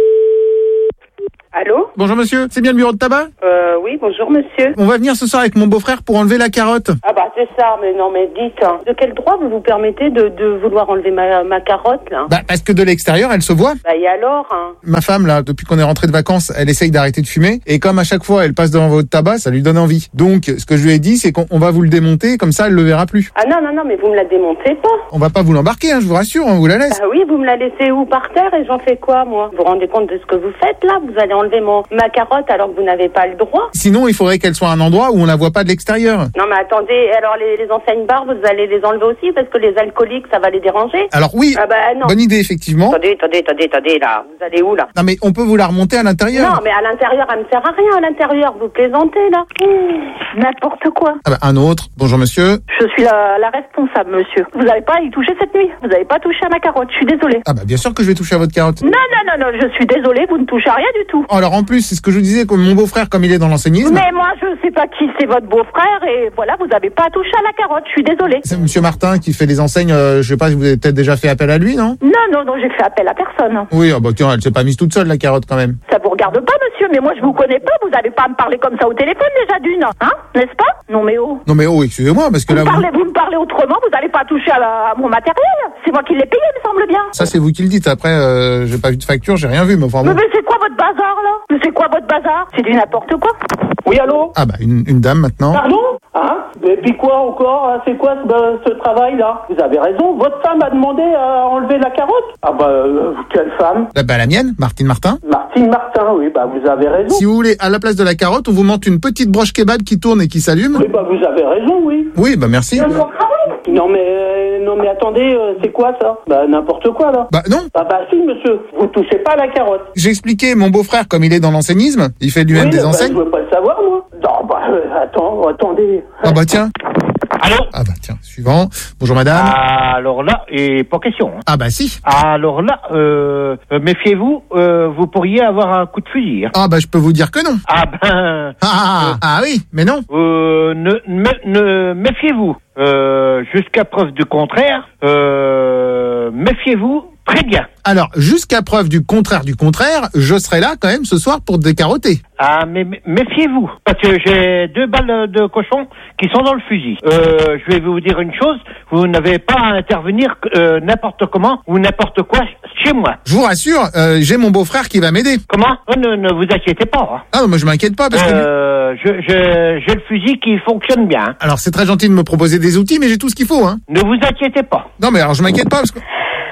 Allô? Bonjour monsieur, c'est bien le bureau de tabac? Euh, oui, bonjour monsieur. On va venir ce soir avec mon beau-frère pour enlever la carotte. Ah bah c'est ça, mais non mais dites, hein, de quel droit vous vous permettez de, de vouloir enlever ma, ma carotte là? Bah parce que de l'extérieur elle se voit. Bah et alors hein? Ma femme là, depuis qu'on est rentré de vacances, elle essaye d'arrêter de fumer et comme à chaque fois elle passe devant votre tabac, ça lui donne envie. Donc ce que je lui ai dit c'est qu'on on va vous le démonter, comme ça elle le verra plus. Ah non, non, non, mais vous me la démontez pas. On va pas vous l'embarquer, hein, je vous rassure, on vous la laisse. Ah oui, vous me la laissez où, par terre, et j'en fais quoi moi? Vous vous rendez compte de ce que vous faites là? Vous allez enlever mon ma carotte alors que vous n'avez pas le droit? Sinon il faudrait qu'elle soit à un endroit où on la voit pas de l'extérieur. Non mais attendez, alors les, les enseignes bars, vous allez les enlever aussi parce que les alcooliques, ça va les déranger? Alors oui, ah bah, non. Bonne idée effectivement. Attendez, attendez, attendez, attendez là, vous allez où là? Non mais on peut vous la remonter à l'intérieur. Non mais à l'intérieur, elle me sert à rien à l'intérieur, vous plaisantez là. Mmh, n'importe quoi. Ah bah, un autre, bonjour monsieur. Je suis la, la responsable monsieur. Vous n'avez pas à y toucher cette nuit, vous n'avez pas touché à ma carotte, je suis désolée. Ah bah bien sûr que je vais toucher à votre carotte. Non, non, non, non, je suis désolée, vous ne touchez à rien du tout. Alors en plus, c'est ce que je vous disais, comme mon beau-frère comme il est dans l'enseignisme. Mais moi je sais pas qui c'est votre beau-frère et voilà, vous n'avez pas à toucher à la carotte, je suis désolée. C'est monsieur Martin qui fait les enseignes, euh, je sais pas si vous avez peut-être déjà fait appel à lui, non? Non, non, non, j'ai fait appel à personne. Oui, ah bah tiens, elle s'est pas mise toute seule la carotte quand même. Ça vous regarde pas monsieur, mais moi je vous connais pas, vous n'avez pas à me parler comme ça au téléphone déjà d'une, hein, n'est-ce pas? Non mais oh. Non mais oh, excusez-moi, parce que vous là... Me parlez, vous... vous me parlez autrement, vous n'allez pas toucher à, la, à mon matériel. C'est moi qui l'ai payé, il me semble bien. Ça c'est vous qui le dites, après euh, j'ai pas vu de facture, j'ai rien vu, mais enfin bon. Mais, mais c'est quoi votre bazar là? Mais c'est quoi votre bazar? C'est du n'importe quoi. Oui, allô? Ah bah une, une dame maintenant. Pardon? Hein? Et puis quoi encore? Hein? C'est quoi ce, ce travail-là? Vous avez raison, votre femme a demandé à enlever la carotte? Ah bah, euh, quelle femme? Bah, bah la mienne, Martine Martin. Martine Martin, oui, bah vous avez raison. Si vous voulez, à la place de la carotte, on vous monte une petite broche kebab qui tourne et qui s'allume. Oui, bah vous avez raison, oui. Oui, bah merci. Non mais, euh, non mais attendez, euh, c'est quoi ça? Bah n'importe quoi là. Bah non. Bah bah si monsieur, vous touchez pas à la carotte. J'ai expliqué, mon beau-frère, comme il est dans l'enseignisme, il fait lui-même oui, des bah, enseignes. Je veux pas le savoir moi. Non bah euh, attends, attendez. Ah bah tiens. Allô? Ah bah tiens, suivant. Bonjour madame. Alors là, et pas question. Hein. Ah bah si. Alors là, euh, méfiez-vous, euh, vous pourriez avoir un coup de fusil. Hein. Ah bah je peux vous dire que non. Ah ben... Ah, ah, euh, ah oui, mais non. Euh, ne, me, ne méfiez-vous. Euh, jusqu'à preuve du contraire, euh, méfiez-vous très bien. Alors, jusqu'à preuve du contraire du contraire, je serai là quand même ce soir pour te décarotter. Ah, mais méfiez-vous, parce que j'ai deux balles de cochon qui sont dans le fusil. Euh, je vais vous dire une chose, vous n'avez pas à intervenir euh, n'importe comment ou n'importe quoi chez moi. Je vous rassure, euh, j'ai mon beau-frère qui va m'aider. Comment? Ne, ne vous inquiétez pas. Hein. Ah non, moi je m'inquiète pas parce que... Euh, je, je, j'ai le fusil qui fonctionne bien. Hein. Alors c'est très gentil de me proposer des outils, mais j'ai tout ce qu'il faut. Hein. Ne vous inquiétez pas. Non mais alors je m'inquiète pas parce que...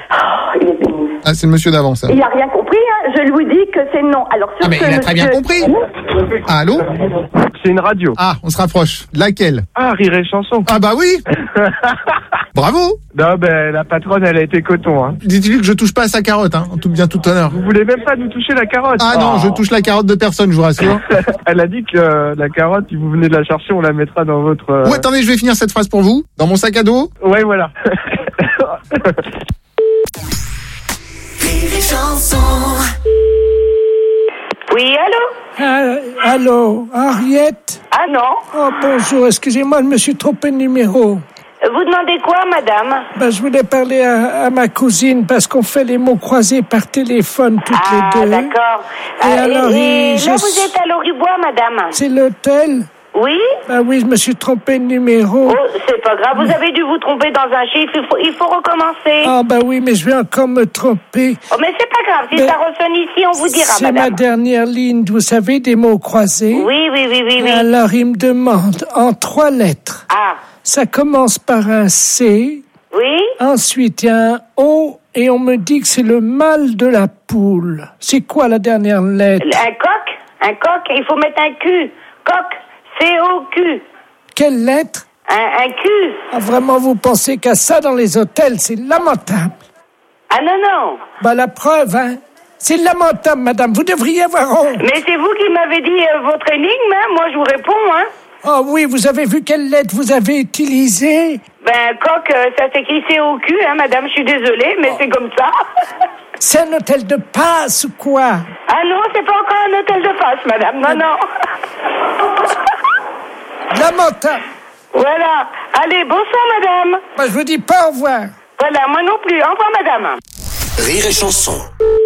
Ah, c'est le monsieur d'avant, ça. Il a rien compris, hein. Je lui dis que c'est non. Alors, sur ah, mais ce il a monsieur... très bien compris. Ah, allô? C'est une radio. Ah, on se rapproche. Laquelle? Ah, Rire et Chanson. Ah bah oui. Bravo. Non, ben, la patronne, elle a été coton, hein. Dites-lui que je touche pas à sa carotte, hein, en tout bien, tout honneur. Vous voulez même pas nous toucher la carotte? Ah non, oh. Je touche la carotte de personne, je vous rassure. Elle a dit que euh, la carotte, si vous venez de la chercher, on la mettra dans votre... Euh... Ouais, attendez, je vais finir cette phrase pour vous. Dans mon sac à dos. Ouais, voilà. Oui, allô? Ah, allô, Henriette? Ah non? Oh, bonjour, excusez-moi, je me suis trompé de numéro. Vous demandez quoi, madame? Ben, je voulais parler à, à ma cousine parce qu'on fait les mots croisés par téléphone toutes ah, les deux. Ah, d'accord. Et euh, alors, et, et je... là, vous êtes à Loribois, madame? C'est l'hôtel? Oui? Ben oui, je me suis trompé de numéro. Oh, c'est pas grave, vous avez dû vous tromper dans un chiffre, il faut, il faut recommencer. Ah ben oui, mais je vais encore me tromper. Oh, mais c'est pas grave, si mais ça ressonne ici, on vous dira, c'est madame. C'est ma dernière ligne, vous savez, des mots croisés. Oui, oui, oui, oui, oui. Alors, il me demande, en trois lettres. Ah. Ça commence par un C. Oui. Ensuite, il y a un O, et on me dit que c'est le mâle de la poule. C'est quoi la dernière lettre? Un coq? Un coq, il faut mettre un Q. Coq. C O Q. Quelle lettre? Un, un Q. Ah, vraiment, vous pensez qu'à ça dans les hôtels, c'est lamentable. Ah non, non. Bah la preuve, hein. C'est lamentable, madame, vous devriez avoir honte. Mais c'est vous qui m'avez dit euh, votre énigme, hein. Moi je vous réponds, hein. Oh oui, vous avez vu quelle lettre vous avez utilisée? Ben, coq, euh, ça s'écrit C O Q, hein, madame, je suis désolée, mais oh. C'est comme ça. C'est un hôtel de passe ou quoi? Ah non, c'est pas encore un hôtel de passe, madame, non, non. Lamentable. Voilà. Allez, bonsoir, madame. Bah, je vous dis pas au revoir. Voilà, moi non plus. Au revoir, madame. Rire et Chanson.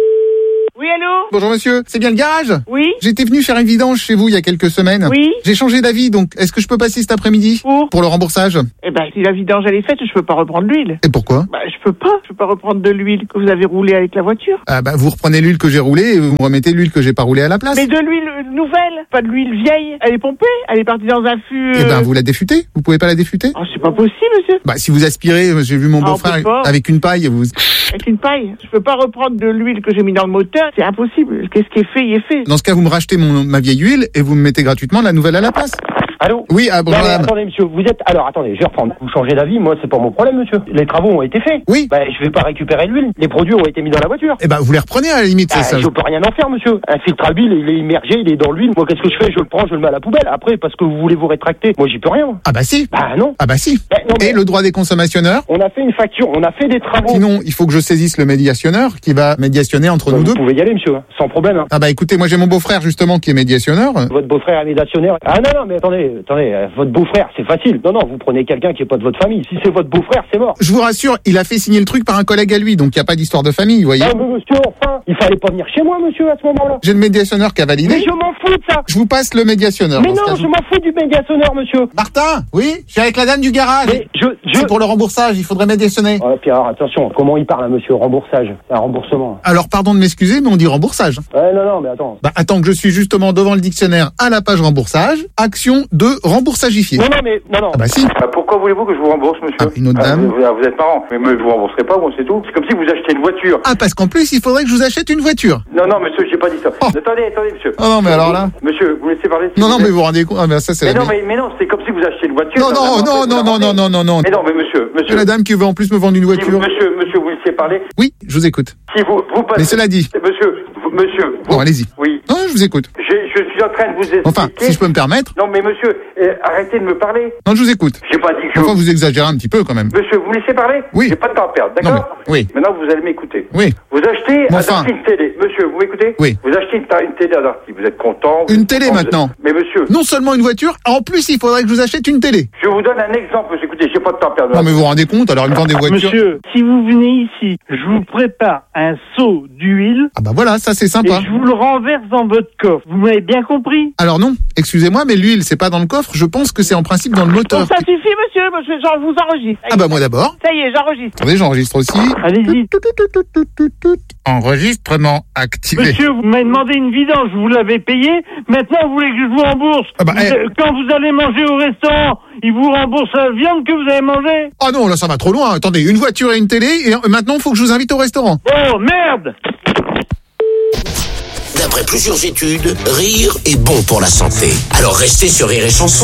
Oui, allô? Bonjour monsieur, c'est bien le garage? Oui. J'étais venu faire une vidange chez vous il y a quelques semaines. Oui. J'ai changé d'avis, donc est-ce que je peux passer cet après-midi? Pour? Pour le remboursage. Eh ben, si la vidange elle est faite, je peux pas reprendre l'huile. Et pourquoi? Bah, je peux pas. Je peux pas reprendre de l'huile que vous avez roulée avec la voiture. Ah bah vous reprenez l'huile que j'ai roulée et vous me remettez l'huile que j'ai pas roulée à la place. Mais de l'huile nouvelle, pas de l'huile vieille. Elle est pompée, elle est partie dans un fût. Eh ben vous la défutez? Vous pouvez pas la défuter? Oh, c'est pas possible, monsieur. Bah si vous aspirez, j'ai vu mon Ah, on beau-frère peut pas. avec une paille, vous... Avec une paille. Je peux pas reprendre de l'huile que j'ai mis dans le moteur. C'est impossible. Qu'est-ce qui est fait, il est fait. Dans ce cas, vous me rachetez mon, ma vieille huile et vous me mettez gratuitement la nouvelle à la place. Allô? Oui, ah, bonjour Non, mais madame. attendez, monsieur, vous êtes... Alors, attendez, je vais reprendre. Vous changez d'avis, moi, c'est pas mon problème, monsieur. Les travaux ont été faits. Oui. Bah, je vais pas récupérer l'huile. Les produits ont été mis dans la voiture. Eh ben, vous les reprenez à la limite, c'est Ah, ça. je peux rien en faire, monsieur. Un filtre à huile, il est immergé, il est dans l'huile. Moi, qu'est-ce que je fais? Je le prends, je le mets à la poubelle. Après, parce que vous voulez vous rétracter. Moi, j'y peux rien. moi. Ah bah si. Bah, non. Ah bah si. Bah, non, mais Et le droit des consommationneurs? on a fait une facture, on a fait des travaux. Sinon, il faut que je saisisse le médiationneur qui va médiationner entre Bah, nous vous deux. pouvez y aller, monsieur, hein, sans problème. Hein. Ah bah écoutez, moi j'ai mon beau-frère justement qui est médiationneur. Votre beau-frère est médiationnaire. Ah non, non, mais attendez, attendez, euh, votre beau-frère, c'est facile. Non, non, vous prenez quelqu'un qui est pas de votre famille. Si c'est votre beau-frère, c'est mort. Je vous rassure, il a fait signer le truc par un collègue à lui, donc il n'y a pas d'histoire de famille, vous voyez. Ah, mais monsieur, enfin, il fallait pas venir chez moi, monsieur, à ce moment-là. J'ai le médiationneur qui a validé. Mais je m'en fous de ça. Je vous passe le médiationneur. Mais dans ce non, cas, je m'en fous du médiationneur, monsieur. Martin, oui, je suis avec la dame du garage. Mais je, je... C'est pour le remboursage, il faudrait médiationner. Oh, puis alors, attention, comment il parle, hein, monsieur? Remboursage. C'est un remboursement. Alors pardon de m'excuser, mais on dit remboursage. Ouais, non, non, mais attends. Bah attends que je suis justement devant le dictionnaire à la page remboursage, action de remboursagifier. Non, non, mais, non, non. Ah bah si. Ah, pourquoi voulez-vous que je vous rembourse, monsieur? Ah, une autre Ah, dame. vous, vous êtes marrant. Mais me- vous rembourserez pas, moi, c'est tout. C'est comme si vous achetiez une voiture. Ah parce qu'en plus il faudrait que je vous achète une voiture. Non, non, monsieur, j'ai pas dit ça. Oh. Attendez, attendez, monsieur. Oh non mais alors là. Monsieur, vous me laissez parler. s'il Non vous non plaît. mais vous vous rendez compte. Ah mais ça c'est Mais la non, vie. mais, mais non, c'est comme si vous achetiez une voiture. Non ça, non vraiment, non c'est non non vraiment- non non non non. Mais non, mais monsieur, C'est monsieur. la dame qui veut en plus me vendre une Si vous- voiture. monsieur, monsieur, vous laissez parler. Oui, je vous écoute. Si vous, vous passez. Mais cela dit. Monsieur, vous- monsieur. vous- Bon allez-y. Oui. Non je vous écoute. Je, je suis en train de vous expliquer. Enfin, si je peux me permettre. Non, mais monsieur, euh, arrêtez de me parler. Non je vous écoute. J'ai pas dit que je. Enfin vous exagérez un petit peu quand même. Monsieur, vous me laissez parler? Oui. J'ai pas de temps à perdre, Non, d'accord? mais- oui. Maintenant, vous allez m'écouter. Oui. Vous achetez Mais un enfin. article télé. Monsieur, vous m'écoutez? Oui. Vous achetez une, ta- une télé à l'article. Vous êtes content? vous Une êtes télé content, vous maintenant. êtes- Mais monsieur, Non seulement une voiture, en plus il faudrait que je vous achète une télé. je vous donne un exemple. Monsieur, écoutez, j'ai pas de temps à perdre. Non mais vous vous rendez compte, alors il me vend des voitures. Monsieur, si vous venez ici, je vous prépare un seau d'huile Ah bah voilà, ça c'est et sympa. je vous le renverse dans votre coffre. Vous m'avez bien compris? Alors non, excusez-moi, mais l'huile c'est pas dans le coffre, je pense que c'est en principe dans le Bon, moteur. ça suffit, monsieur. Moi, je, je vous enregistre. Ah bah moi d'abord. Ça y est, j'enregistre. Attendez, j'enregistre aussi. Allez-y. Enregistrement activé. Monsieur, vous m'avez demandé une vidange, vous l'avez payé. Maintenant, vous voulez que je vous rembourse. Ah bah, Vous- eh. Quand vous allez manger au restaurant, ils vous remboursent la viande que vous avez mangée. Ah non, là ça va trop loin. Attendez, une voiture et une télé, et euh, maintenant il faut que je vous invite au restaurant. Oh, merde! D'après plusieurs études, rire est bon pour la santé. Alors restez sur Rire et Chanson.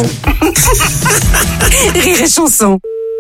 Rire et Chanson.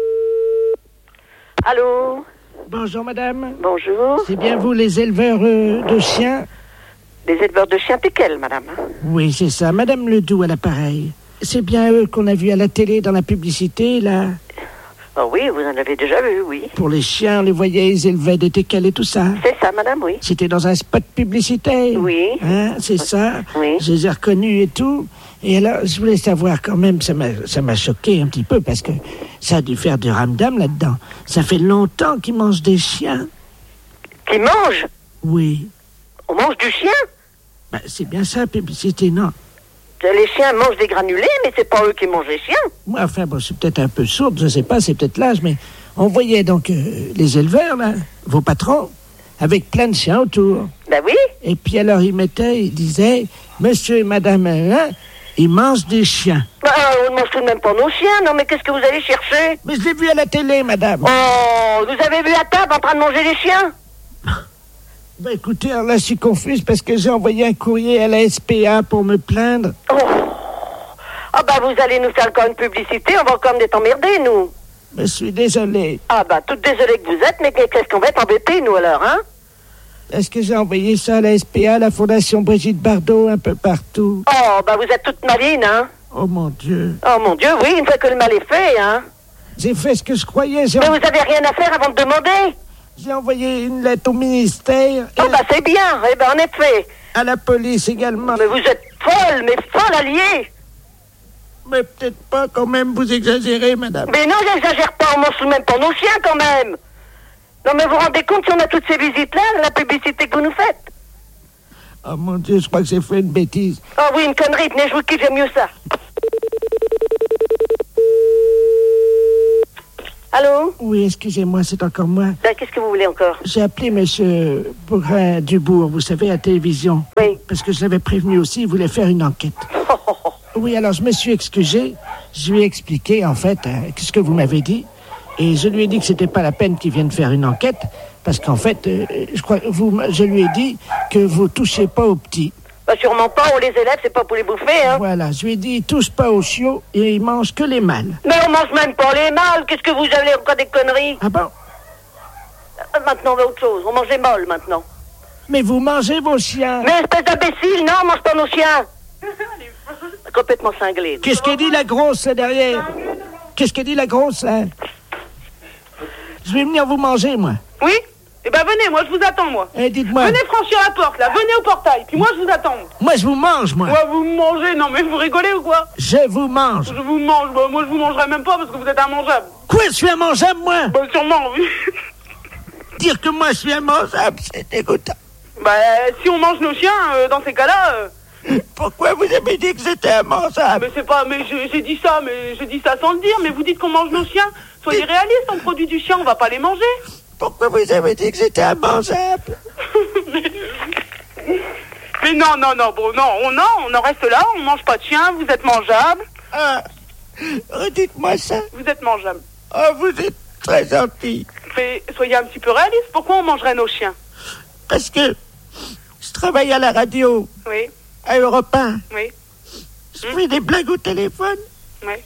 Allô? Bonjour madame. Bonjour. C'est bien vous les éleveurs euh, de chiens? Les éleveurs de chiens Péquel, madame. Oui, c'est ça. Madame Ledoux à l'appareil. C'est bien eux qu'on a vu à la télé dans la publicité, là. Oh oui, vous en avez déjà vu, oui. Pour les chiens, on les voyait, ils élevaient des teckels et tout ça. C'est ça, madame, oui. C'était dans un spot publicitaire. Oui. Hein, c'est ça. Oui. Je les ai reconnus et tout. Et alors, je voulais savoir quand même, ça m'a, ça m'a choqué un petit peu parce que ça a dû faire du ramdam là-dedans. Ça fait longtemps qu'ils mangent des chiens. Qui mange? Oui. On mange du chien? Ben, c'est bien ça, publicité, non? Les chiens mangent des granulés, mais c'est pas eux qui mangent les chiens. Moi, enfin, bon, c'est peut-être un peu sourde, je sais pas, c'est peut-être l'âge, mais on voyait donc euh, les éleveurs, là, vos patrons, avec plein de chiens autour. Ben oui. Et puis alors, ils mettaient, ils disaient, monsieur et madame, hein, ils mangent des chiens. Ben, on ne mange tout de même pas nos chiens, non, mais qu'est-ce que vous allez chercher? Mais je l'ai vu à la télé, madame. Oh, vous avez vu à table en train de manger des chiens? Ben écoutez, alors là, je suis confuse parce que j'ai envoyé un courrier à la S P A pour me plaindre. Oh. Ah ben, vous allez nous faire encore une publicité, on va encore être emmerdés, nous. Je suis désolé. Ah ben, toute désolée que vous êtes, mais qu'est-ce qu'on va être embêtés, nous, alors, hein? Est-ce que j'ai envoyé ça à la S P A, la Fondation Brigitte Bardot, un peu partout? Oh, ben, vous êtes toute maline, hein? Oh mon Dieu. Oh mon Dieu, oui, une fois que le mal est fait, hein? J'ai fait ce que je croyais. J'ai Mais vous avez rien à faire avant de demander? J'ai envoyé une lettre au ministère. Oh, bah c'est bien, eh ben en effet. À la police également. Mais vous êtes folle, mais folle alliée. Mais peut-être pas quand même, vous exagérez, madame. Mais non, j'exagère pas, on mange tout de même pas nos chiens quand même. Non, mais vous vous rendez compte si on a toutes ces visites-là, la publicité que vous nous faites? Oh mon Dieu, je crois que j'ai fait une bêtise. Oh oui, une connerie, tenez, je vous quitte, j'aime mieux ça. Allô? Oui, excusez-moi, c'est encore moi. Ben, qu'est-ce que vous voulez encore? J'ai appelé monsieur Bourrin Dubourg, vous savez, à la télévision. Oui. Parce que je l'avais prévenu aussi, il voulait faire une enquête. Oui, alors je me suis excusé. Je lui ai expliqué, en fait, euh, ce que vous m'avez dit. Et je lui ai dit que c'était pas la peine qu'il vienne faire une enquête. Parce qu'en fait, euh, je crois, vous, je lui ai dit que vous touchez pas aux petits. Bah, sûrement pas, on les élève, c'est pas pour les bouffer, hein. Voilà, je lui ai dit, ils touchent pas aux chiots et ils mangent que les mâles. Mais on mange même pas les mâles, qu'est-ce que vous avez encore des conneries? Ah bon? Euh, Maintenant, on va autre chose, on mange les molles, maintenant. Mais vous mangez vos chiens. Mais espèce d'imbécile, non, on mange pas nos chiens. Complètement cinglé. Qu'est-ce qu'elle dit la grosse là, derrière? Qu'est-ce qu'elle dit la grosse là? Je vais venir vous manger, moi. Oui? Eh ben venez, moi je vous attends, moi. Eh, dites-moi. Venez franchir la porte, là, venez au portail, puis moi je vous attends. Moi, je vous mange, moi. Ouais, vous me mangez, non mais vous rigolez ou quoi? Je vous mange. Je vous mange, bah, moi je vous mangerai même pas parce que vous êtes immangeable. Quoi, je suis immangeable, moi? Bah sûrement, oui. Dire que moi je suis immangeable, c'est dégoûtant. Bah si on mange nos chiens, euh, dans ces cas-là... Euh... Pourquoi vous avez dit que j'étais immangeable? Mais c'est pas... Mais je- j'ai dit ça, mais j'ai dit ça sans le dire, mais vous dites qu'on mange nos chiens. Soyez réalistes, on produit du chien, on va pas les manger. Pourquoi vous avez dit que j'étais immangeable? Mais non, non, non, bon, non, on, non, on en reste là, on mange pas de chien, vous êtes mangeable. Ah, redites-moi ça. Vous êtes mangeable. Oh, vous êtes très gentil. Mais soyez un petit peu réaliste, pourquoi on mangerait nos chiens? Parce que je travaille à la radio, Oui, à Europe un. oui, Je fais des blagues au téléphone. oui.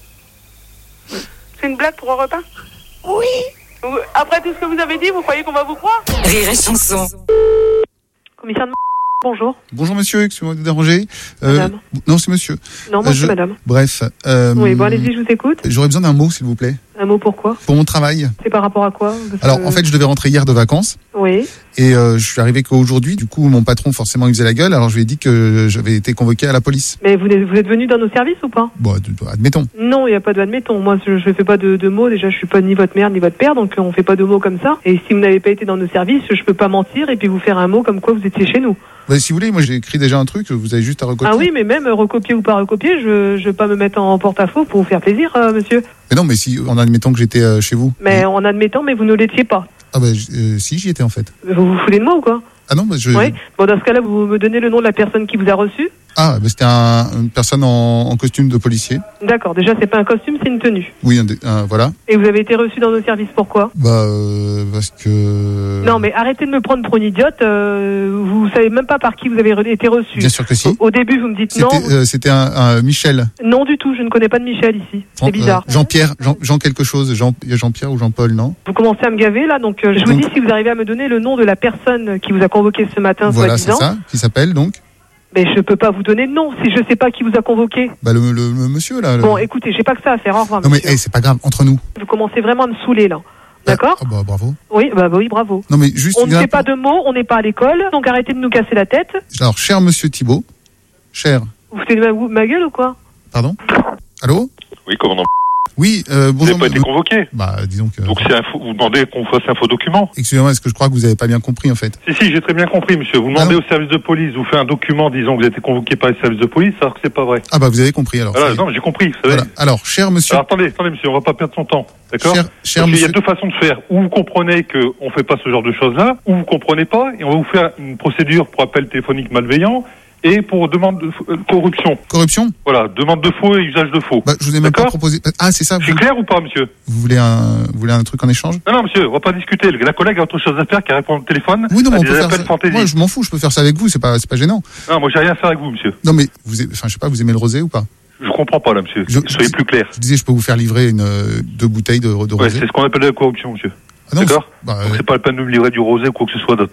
C'est une blague pour un repas? Oui. Vous- Après tout ce que vous avez dit, vous croyez qu'on va vous croire? Rire et chanson. Commissaire de... Bonjour. Bonjour monsieur, excusez-moi de vous déranger. Madame. Non, c'est monsieur. Non, moi Euh, c'est je- madame. Bref. euh, Oui, bon allez-y, je vous écoute. J'aurais besoin d'un mot, s'il vous plaît. Un mot pourquoi? Pour mon travail. C'est par rapport à quoi? Parce Alors, que- en fait, je devais rentrer hier de vacances. Oui. Et euh, je suis arrivé qu'aujourd'hui. Du coup, mon patron, forcément, il faisait la gueule. Alors, je lui ai dit que j'avais été convoqué à la police. Mais vous êtes, vous êtes venu dans nos services ou pas? Bon, ad- admettons. Non, il n'y a pas de admettons. Moi, je ne fais pas de, de mots. Déjà, je suis pas ni votre mère ni votre père, donc on fait pas de mots comme ça. Et si vous n'avez pas été dans nos services, je peux pas mentir et puis vous faire un mot comme quoi vous étiez chez nous. Bah, si vous voulez, moi, j'ai écrit déjà un truc. Vous avez juste à recopier. Ah oui, mais même euh, recopier ou pas recopier, je ne vais pas me mettre en porte-à-faux pour vous faire plaisir, euh, monsieur. Mais non, mais si, en admettant que j'étais euh, chez vous. Mais en admettant, mais vous ne l'étiez pas. Ah bah, j- euh, si, j'y étais en fait. Vous vous foutez de moi ou quoi? Ah non, bah, je. Oui. Bon, dans ce cas-là, vous me donnez le nom de la personne qui vous a reçu. Ah, bah, c'était un, une personne en, en costume de policier. D'accord. Déjà, c'est pas un costume, c'est une tenue. Oui, un dé- un- voilà. Et vous avez été reçu dans nos services, pourquoi? Bah, euh, parce que. Non, mais arrêtez de me prendre pour une idiote. euh, vous savez même pas par qui vous avez re- été reçu. Bien sûr que si. Au, au début, vous me dites non. C'était, euh, c'était un, un Michel. Non du tout, je ne connais pas de Michel ici. C'est Jean- bizarre. euh, Jean-Pierre, Jean, Jean quelque chose. Jean, Jean-Pierre ou Jean-Paul, non? Vous commencez à me gaver là, donc euh, je vous Donc- dis si vous arrivez à me donner le nom de la personne qui vous a convoqué ce matin, Voilà, c'est soi-disant. ça, qui s'appelle donc. Mais je peux pas vous donner de nom si je sais pas qui vous a convoqué. Bah, le, le, le monsieur là. le- Bon, écoutez, j'ai pas que ça à faire. Au revoir. Non, mais monsieur. hey, c'est pas grave, entre nous. Vous commencez vraiment à me saouler là. D'accord? Ah, bah, bravo. Oui, bah oui, bravo. Non, mais juste. On ne une- fait pas de mots, on n'est pas à l'école, donc arrêtez de nous casser la tête. Alors, cher monsieur Thibault. Cher. Vous foutez de ma, ma gueule ou quoi? Pardon? Allô? Oui, commandant. Oui, euh, Vous bonjour. n'avez pas été convoqué. Bah, disons que. Donc c'est un faux- vous demandez qu'on fasse un faux document. Excusez-moi, est-ce que je crois que vous avez pas bien compris en fait? Si, si, j'ai très bien compris, monsieur. Vous demandez au service de police, vous faites un document disant que vous avez été convoqué par les services de police, alors que c'est pas vrai. Ah bah vous avez compris alors. Voilà, ça y est. non, mais j'ai compris, vous savez. Voilà. Alors, cher monsieur. Alors, attendez, attendez, monsieur, on va pas perdre son temps. D'accord? Cher- cher Parce qu'il y a monsieur- deux façons de faire. Ou vous comprenez qu'on fait pas ce genre de choses-là, ou vous comprenez pas, et on va vous faire une procédure pour appel téléphonique malveillant, et pour demande de euh, corruption. Corruption? Voilà, demande de faux et usage de faux. Bah, je vous ai même pas proposé. Ah, c'est ça. C'est clair ou pas, monsieur? Vous voulez un, vous voulez un truc en échange? Non, non, monsieur, on va pas discuter. La collègue a autre chose à faire qu'à répondre au téléphone. Oui, non, mais à on des peut faire appels ça. fantaisies. Moi, je m'en fous, je peux faire ça avec vous, c'est pas, c'est pas gênant. Non, moi, j'ai rien à faire avec vous, monsieur. Non, mais vous, aimez- enfin, je sais pas, vous aimez le rosé ou pas? Je comprends pas, là, monsieur. Soyez plus clair. Je disais, je peux vous faire livrer une, euh, deux bouteilles de, de Ouais, rosé. c'est ce qu'on appelle la corruption, monsieur. Ah non, D'accord? c'est- bah, Donc, c'est pas la peine de me livrer du rosé ou quoi que ce soit d'autre.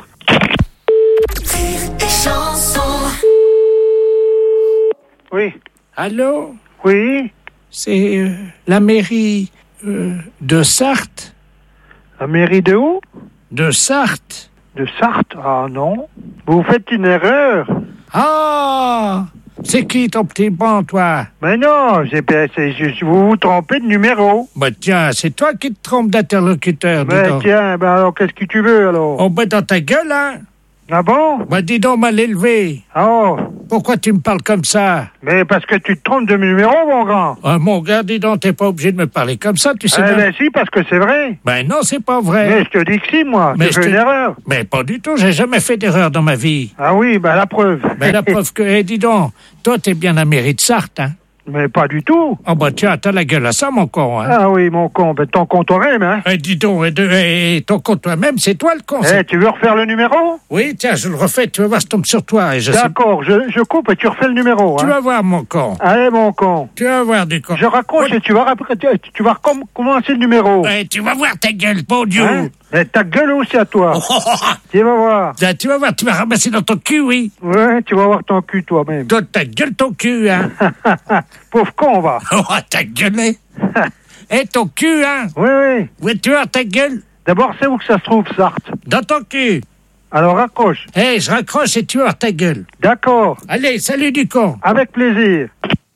Oui. Allô? Oui. C'est euh, la mairie euh, de Sarthe. La mairie de où? De Sarthe. De Sarthe? Ah non. Vous faites une erreur. Ah! C'est qui ton petit bon, toi? Mais non, c'est, c'est, c'est- vous vous trompez de numéro. Bah tiens, c'est toi qui te trompes d'interlocuteur, dis Mais donc. tiens, ben alors qu'est-ce que tu veux alors? Oh, bah dans ta gueule, hein? Ah bon? Bah dis donc, mal élevé. Oh, Pourquoi tu me parles comme ça? mais parce que tu te trompes de numéro, mon grand. Ah, mon gars, dis donc, t'es pas obligé de me parler comme ça, tu sais Eh bien. ben si, parce que c'est vrai. Ben non, c'est pas vrai. Mais je te dis que si, moi, Mais j'ai je fait te- une erreur. Mais pas du tout, j'ai jamais fait d'erreur dans ma vie. Ah oui, ben la preuve. Ben la preuve que, eh, dis donc, toi t'es bien la mairie de Sarthe, hein? Mais pas du tout. Oh bah tiens, t'as la gueule à ça, mon con, hein? Ah oui, mon con, ben ton con toi-même, hein. Eh, dis donc, eh, de- eh, ton con toi-même, c'est toi le con. Eh, c'est- tu veux refaire le numéro? Oui, tiens, je le refais, tu vas voir, je tombe sur toi. Et je sais- D'accord, je, je coupe et tu refais le numéro, Tu hein. vas voir, mon con. Allez, mon con. Tu vas voir, du con. Je raccroche et tu vas, rap- tu, tu vas recom- commencer le numéro. Eh, tu vas voir ta gueule, bon Dieu. Hein? Et ta gueule aussi à toi. Tu vas voir. Ah, tu vas voir, tu vas ramasser dans ton cul, oui. Ouais, tu vas voir ton cul toi-même. Donne ta gueule, ton cul, hein. Pauvre con, va. Oh, ta gueule. Eh, ton cul, hein. Oui, oui. Où tu vois ta gueule? D'abord, c'est où que ça se trouve, Sarthe? Dans ton cul. Alors raccroche. Eh, je raccroche et tu vas voir ta gueule. D'accord. Allez, salut du con. Avec plaisir.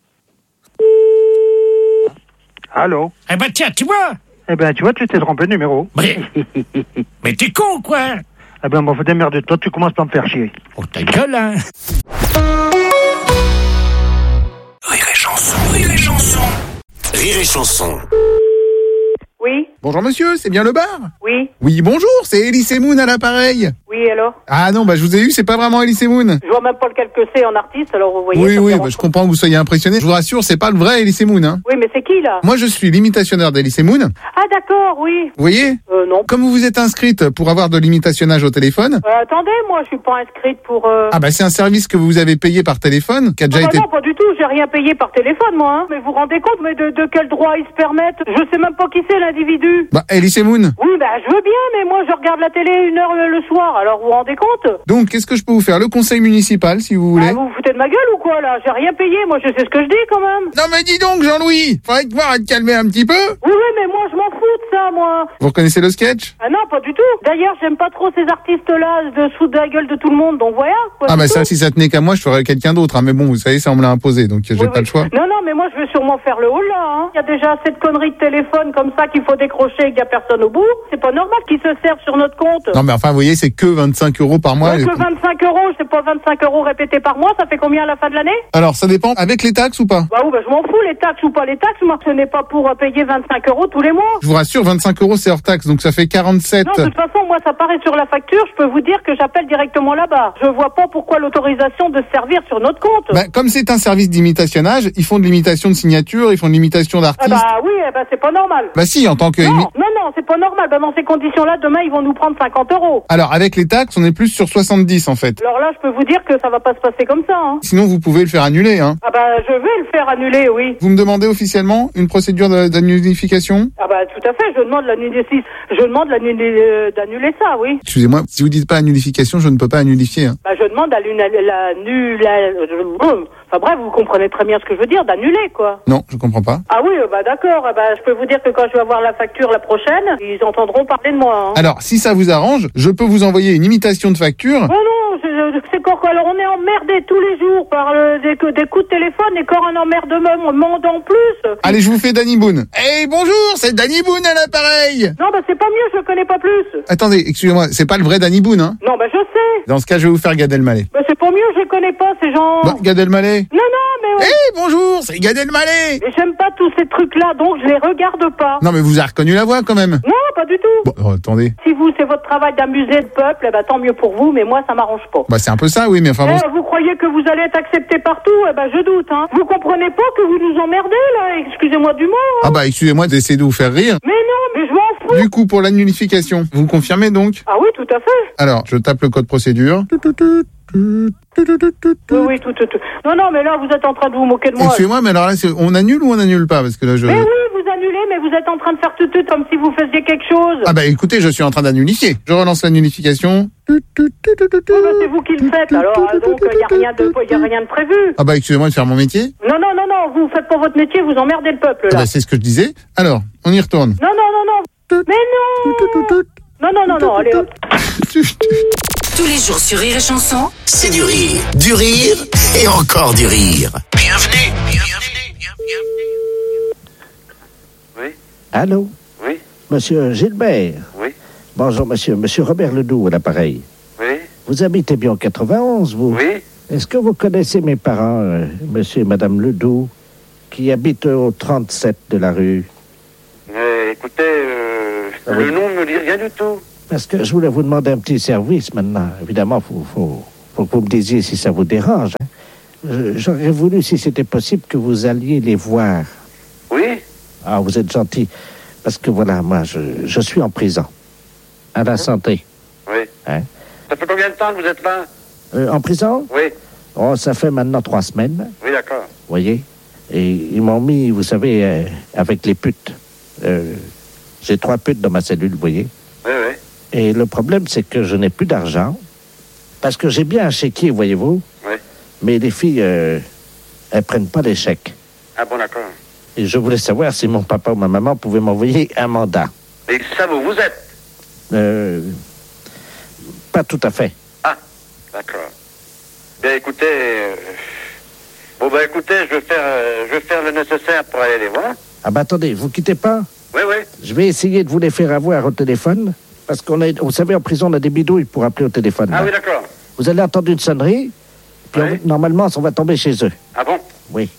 Allô? Eh ben tiens, tu vois. Eh ben, tu vois, tu t'es trompé de numéro. Mais, mais t'es con, quoi. Eh ben, bon, faut démerder. Toi, tu commences par me faire chier. Oh, ta gueule, hein. Rire et chanson, rire et chanson. Rire et chanson. Oui, Bonjour monsieur, c'est bien le bar? oui, Oui, bonjour, c'est Elise Moon à l'appareil. oui, alors? Ah non, bah je vous ai eu, c'est pas vraiment Elise Moon. Je vois même pas lequel que c'est en artiste, alors vous voyez. Oui, ça me oui, dérange bah, je pas. comprends que vous soyez impressionné. Je vous rassure, c'est pas le vrai Elise Moon, hein. Oui, mais c'est qui, là? Moi, je suis l'imitationneur d'Elise Moon. Ah, d'accord, oui. Vous voyez? Euh, non. Comme vous vous êtes inscrite pour avoir de l'imitationnage au téléphone. Euh, attendez, moi, je suis pas inscrite pour... Euh... Ah bah c'est un service que vous avez payé par téléphone, qui a déjà Ah bah été... non, pas du tout, j'ai rien payé par téléphone, moi, hein. Mais vous vous rendez compte, mais de, de quel droit ils se permettent? Je sais même pas qui c'est, l'individu. Bah Elise Moon. Oui, bah, je veux bien, mais moi, je regarde la télé une heure le, le soir, alors vous vous rendez compte? Donc, qu'est-ce que je peux vous faire? Le conseil municipal, si vous voulez. Ah, vous vous foutez de ma gueule ou quoi, là? J'ai rien payé, moi, je sais ce que je dis, quand même. Non mais dis donc, Jean-Louis, faudrait te voir à te calmer un petit peu. Oui, oui, mais moi, je m'en fous de ça, moi. Vous reconnaissez le sketch? Ah non, pas du tout. D'ailleurs, j'aime pas trop ces artistes-là de sous de la gueule de tout le monde, donc voilà. Quoi, Ah bah c'est ça, tout. si ça tenait qu'à moi, je ferais quelqu'un d'autre. Hein. Mais bon, vous savez, ça on me l'a imposé, donc j'ai Oui, pas oui. le choix. Non, non, mais moi, je veux sûrement faire le haut, là. Hein. Il y a déjà assez de conneries de téléphone comme ça qu'il faut décrocher et qu'il y a personne au bout. C'est pas normal qu'ils se servent sur notre compte. Non mais enfin, vous voyez, c'est que vingt-cinq euros par mois. Ouais, que vingt-cinq euros, c'est pas vingt-cinq euros répétés par mois, ça fait combien à la fin de l'année? Alors, ça dépend. Avec les taxes ou pas? Bah oui, bah je m'en fous, les taxes ou pas les taxes, moi, ce n'est pas pour euh, payer vingt-cinq euros tous les mois. Je vous rassure, vingt-cinq euros, c'est hors taxe, donc ça fait quarante-sept. Non, de toute façon, moi, ça paraît sur la facture, je peux vous dire que j'appelle directement là-bas. Je vois pas pourquoi l'autorisation de se servir sur notre compte. Bah, comme c'est un service d'imitationnage, ils font de l'imitation de signature, ils font de l'imitation Ah d'artistes. bah oui, eh bah c'est pas normal. Bah si, en tant que... Non, imi- non, non, c'est pas normal. Bah dans ces conditions-là, demain, ils vont nous prendre cinquante euros. Alors, avec les taxes, on est plus sur soixante-dix, en fait. Alors là, je peux vous dire que ça va pas se passer comme ça, hein. Sinon, vous pouvez le faire annuler, hein. Ah bah je vais le faire annuler, oui. Vous me demandez officiellement une procédure de- d'annulification? Ah bah tout à fait, je demande l'annuler, je demande l'annuler, euh, d'annuler ça, oui. Excusez-moi, si vous dites pas annulification, je ne peux pas annulifier, hein. Bah je demande à l'annuler, enfin bref, vous comprenez très bien ce que je veux dire, d'annuler, quoi. Non, je comprends pas. Ah oui, euh, bah d'accord, euh, bah je peux vous dire que quand je vais avoir la facture la prochaine, ils entendront parler de moi, hein. Alors, si ça vous arrange, je peux vous envoyer une imitation de facture. Oh non, je- je- c'est quoi, quoi. Alors on est emmerdé tous les jours par euh, des, des coups de téléphone et encore un emmerdement, on demande en plus. Allez, je vous fais Danny Boone. Hey, bonjour, c'est Danny Boone à l'appareil. Non, bah c'est pas mieux, je le connais pas plus. Attendez, excusez-moi, c'est pas le vrai Danny Boone, hein? Non, bah je sais. Dans ce cas, je vais vous faire Gad Elmaleh. Bah c'est pas mieux, je les connais pas, ces gens. Bah, Gad Elmaleh. Non, non, mais... Hey, bonjour, c'est Gad Elmaleh. Mais j'aime pas tous ces trucs-là, donc je les regarde pas. Non, mais vous avez reconnu la voix, quand même. Non, pas du tout. Bon, oh, attendez. Si vous, c'est votre travail d'amuser le peuple, eh ben, tant mieux pour vous, mais moi, ça m'arrange pas. Bah, c'est un peu ça, oui, mais enfin bon. Eh, vous croyez que vous allez être accepté partout? Eh ben, je doute, hein. Vous comprenez pas que vous nous emmerdez, là? Excusez-moi du mot, hein. Ah bah, excusez-moi d'essayer de vous faire rire. Mais non, mais je m'en fous. Du coup, pour l'annulification, vous confirmez donc? Ah oui, tout à fait. Alors, je tape le code procédure. Oui, oui, tout, tout, tout. Non, non, mais là, vous êtes en train de vous moquer de moi. Excusez-moi, mais alors là, c'est- on annule ou on annule pas? Parce que là, je... Mais oui, vous annulez, mais vous êtes en train de faire tout, tout comme si vous faisiez quelque chose. Ah bah écoutez, je suis en train d'annulifier. Je relance l'annulification. Oui, bah, c'est vous qui le faites, alors, euh, donc, il n'y a rien de, y a rien de prévu. Ah bah excusez-moi de faire mon métier. Non, non, non, non, vous faites pas votre métier, vous emmerdez le peuple, Ah là. bah c'est ce que je disais. Alors, on y retourne. Non, non, non, non. Mais non. Non, non, non, non, allez, hop. Tous les jours sur Rire et Chanson, C'est du rire, du rire et encore du rire. Bienvenue, bienvenue, bienvenue. Oui. Allô? Oui. Monsieur Gilbert? Oui. Bonjour, monsieur. Monsieur Robert Ledoux à l'appareil. Oui. Vous habitez bien en quatre-vingt-onze, vous? Oui. Est-ce que vous connaissez mes parents, euh, monsieur et madame Ledoux, qui habitent au trente-sept de la rue? Euh, écoutez, euh, Ah le oui. nom ne me dit rien du tout. Parce que je voulais vous demander un petit service maintenant. Évidemment, il faut, faut, faut que vous me disiez si ça vous dérange. hein. Je- J'aurais voulu, si c'était possible, que vous alliez les voir. Oui. Ah, vous êtes gentil. Parce que voilà, moi, je, je suis en prison. À la santé. Oui. Hein? Ça fait combien de temps que vous êtes là? Euh, en prison? Oui. Oh, ça fait maintenant trois semaines. Oui, d'accord. Vous voyez? Et ils m'ont mis, vous savez, euh, avec les putes. Euh, J'ai trois putes dans ma cellule, vous voyez? Oui, oui. Et le problème, c'est que je n'ai plus d'argent. Parce que j'ai bien un chéquier, voyez-vous? Oui. Mais les filles, euh, elles prennent pas les chèques. Ah bon, d'accord. Et je voulais savoir si mon papa ou ma maman pouvaient m'envoyer un mandat. Et ça, vous vous êtes? Euh, pas tout à fait. Ah, d'accord. Bien, écoutez... euh, Bon, ben, écoutez, je vais faire, euh, je vais faire le nécessaire pour aller les voir. Ah bah attendez, vous quittez pas? Oui, oui. Je vais essayer de vous les faire avoir au téléphone. Parce qu'on a, vous savez, en prison, on a des bidouilles pour appeler au téléphone. Ah là. oui, d'accord. Vous allez entendre une sonnerie, puis on- normalement, on va tomber chez eux. Ah bon? Oui.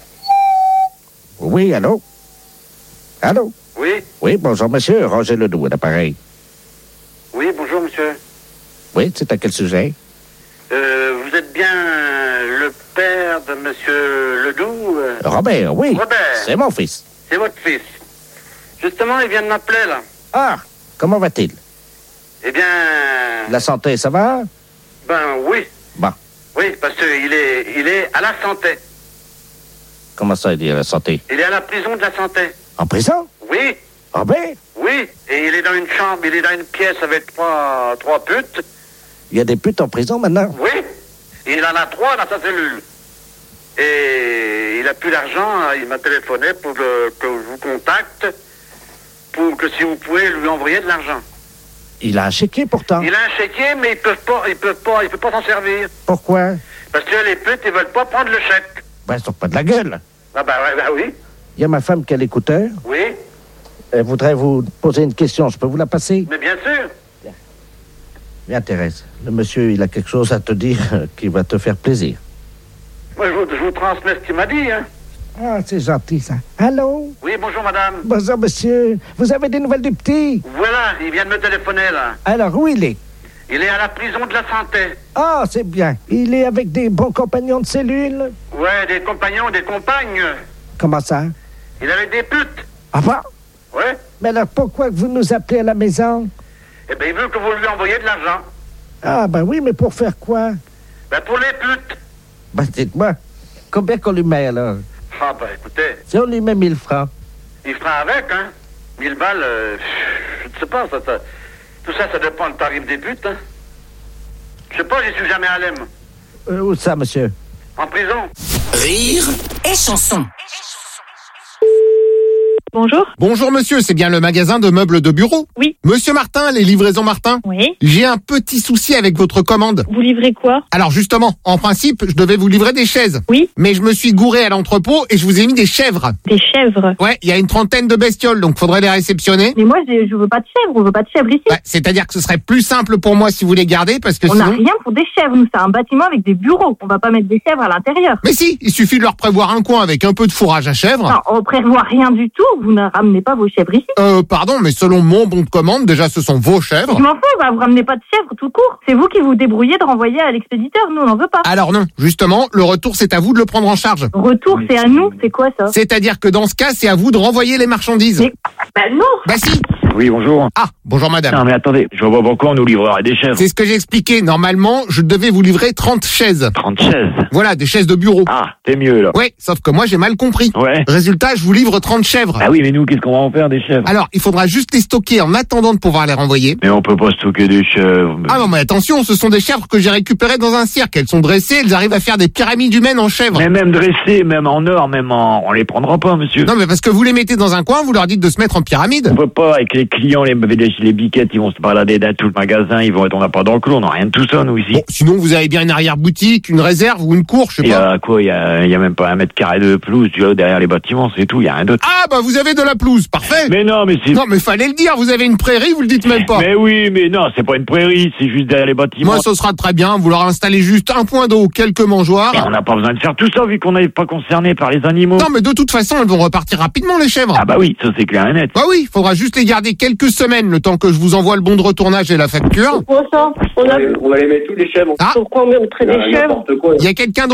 Oui, allô? Allô? Oui. Oui, bonjour, monsieur. Roger Ledoux, à l'appareil. Oui, bonjour, monsieur. Oui, c'est à quel sujet? Euh, vous êtes bien le père de monsieur Ledoux? euh Robert, oui. Robert. C'est mon fils. C'est votre fils. Justement, il vient de m'appeler, là. Ah, comment va-t-il? Eh bien... La santé, ça va? Ben, oui. Bon. Oui, parce qu'il est, il est à la santé. Comment ça, il est à la santé? Il est à la prison de la santé. En prison? Oui. Robert? Oui. Et il est dans une chambre, il est dans une pièce avec trois, trois putes. Il y a des putes en prison maintenant? Oui. Et il en a trois dans sa cellule. Et il a plus d'argent, il m'a téléphoné pour que, que je vous contacte, pour que si vous pouvez lui envoyer de l'argent. Il a un chéquier pourtant. Il a un chéquier, mais il peut pas, il peut pas, il peut pas s'en servir. Pourquoi? Parce que les putes, ils veulent pas prendre le chèque. Ben, ils sont pas de la gueule. Ah ben, ouais, ben oui. Il y a ma femme qui a l'écouteur. Oui. Elle voudrait vous poser une question. Je peux vous la passer? Mais bien sûr. Bien, Thérèse. Le monsieur, il a quelque chose à te dire euh, qui va te faire plaisir. Moi, je vous, je vous transmets ce qu'il m'a dit, hein. Ah, c'est gentil, ça. Allô? Oui, bonjour, madame. Bonjour, monsieur. Vous avez des nouvelles du petit? Voilà, il vient de me téléphoner, là. Alors, où il est? Il est à la prison de la santé. Ah, c'est bien. Il est avec des bons compagnons de cellule? Ouais, des compagnons, des compagnes. Comment ça? Il avait des putes. Ah bon? Ouais. Mais alors, pourquoi vous nous appelez à la maison? Eh ben, il veut que vous lui envoyiez de l'argent. Ah, ben oui, mais pour faire quoi? Ben, pour les putes. Ben, dites-moi, combien qu'on lui met, alors? Ah, ben, écoutez, Si on lui met mille francs. il fera avec, hein. Mille balles, euh, je ne sais pas, ça, ça- tout ça, ça dépend du tarif des putes, hein. Je sais pas, j'y suis jamais allé, moi. Euh, où ça, monsieur? En prison. Rire et chanson. Bonjour. Bonjour monsieur, c'est bien le magasin de meubles de bureau? Oui. Monsieur Martin, les livraisons Martin? Oui. J'ai un petit souci avec votre commande. Vous livrez quoi? Alors justement, en principe, je devais vous livrer des chaises. Oui. Mais je me suis gouré à l'entrepôt et je vous ai mis des chèvres. Des chèvres? Ouais, il y a une trentaine de bestioles, donc faudrait les réceptionner. Mais moi, je, je veux pas de chèvres, on veut pas de chèvres ici. Ouais, c'est-à-dire que ce serait plus simple pour moi si vous les gardez, parce que On n'a sinon... rien pour des chèvres, nous, c'est un bâtiment avec des bureaux. On va pas mettre des chèvres à l'intérieur. Mais si, il suffit de leur prévoir un coin avec un peu de fourrage à chèvres. Non, on prévoit rien du tout, vous ne ramenez pas vos chèvres ici. Euh, pardon, mais selon mon bon de commande, déjà ce sont vos chèvres. Je m'en fous, bah, vous ramenez pas de chèvres tout court. C'est vous qui vous débrouillez de renvoyer à l'expéditeur, nous on n'en veut pas. Alors non, justement, le retour c'est à vous de le prendre en charge. Retour, c'est à nous, c'est quoi ça? C'est-à-dire que dans ce cas, c'est à vous de renvoyer les marchandises. Mais, bah non. Bah si. Oui, bonjour. Ah, bonjour madame. Non, mais attendez, je vois pas pourquoi on nous livrerait des chèvres. C'est ce que j'ai expliqué. Normalement, je devais vous livrer trente chaises. trente chaises. Voilà, des chaises de bureau. Ah, C'est mieux, là. Ouais, sauf que moi, j'ai mal compris. Ouais. Résultat, je vous livre trente chèvres. Ah oui, mais nous, qu'est-ce qu'on va en faire des chèvres? Alors, il faudra juste les stocker en attendant de pouvoir les renvoyer. Mais on peut pas stocker des chèvres. Ah non, mais attention, ce sont des chèvres que j'ai récupérées dans un cirque. Elles sont dressées, elles arrivent à faire des pyramides humaines en chèvres. Mais même dressées, même en or, même en... On les prendra pas, monsieur. Non, mais parce que vous les mettez dans un coin, vous leur dites de se mettre en pyramide. On peut pas, avec les clients, les, les, les biquettes, ils vont se balader dans tout le magasin, ils vont être, on n'a pas d'enclos, on n'a rien de tout ça, nous, ici. Bon, sinon, vous avez bien une arrière-boutique, une réserve ou une cour, je sais pas. Il y a quoi? Il y a, il y a même pas un mètre carré de pelouse, tu vois, derrière les bâtiments, c'est tout, il y a rien d'autre. Ah, bah, vous avez de la pelouse, parfait. Mais non, mais c'est... Non, mais fallait le dire, vous avez une prairie, vous le dites même pas. Mais oui, mais non, c'est pas une prairie, c'est juste derrière les bâtiments. Moi, ce sera très bien, vous leur installez juste un point d'eau, quelques mangeoires. Mais on n'a pas besoin de faire tout ça, vu qu'on n'est pas concerné par les animaux. Non, mais de toute façon, elles vont repartir rapidement, les chèvres. Ah bah oui, ça c'est clair et net. Bah oui, faudra juste les garder quelques semaines, le temps que je vous envoie le bon de retournage et la facture. Pourquoi ça? On, a... on va les mettre tous les chèvres. Ah. Pourquoi on mettrait des chèvres? Il y a quelqu'un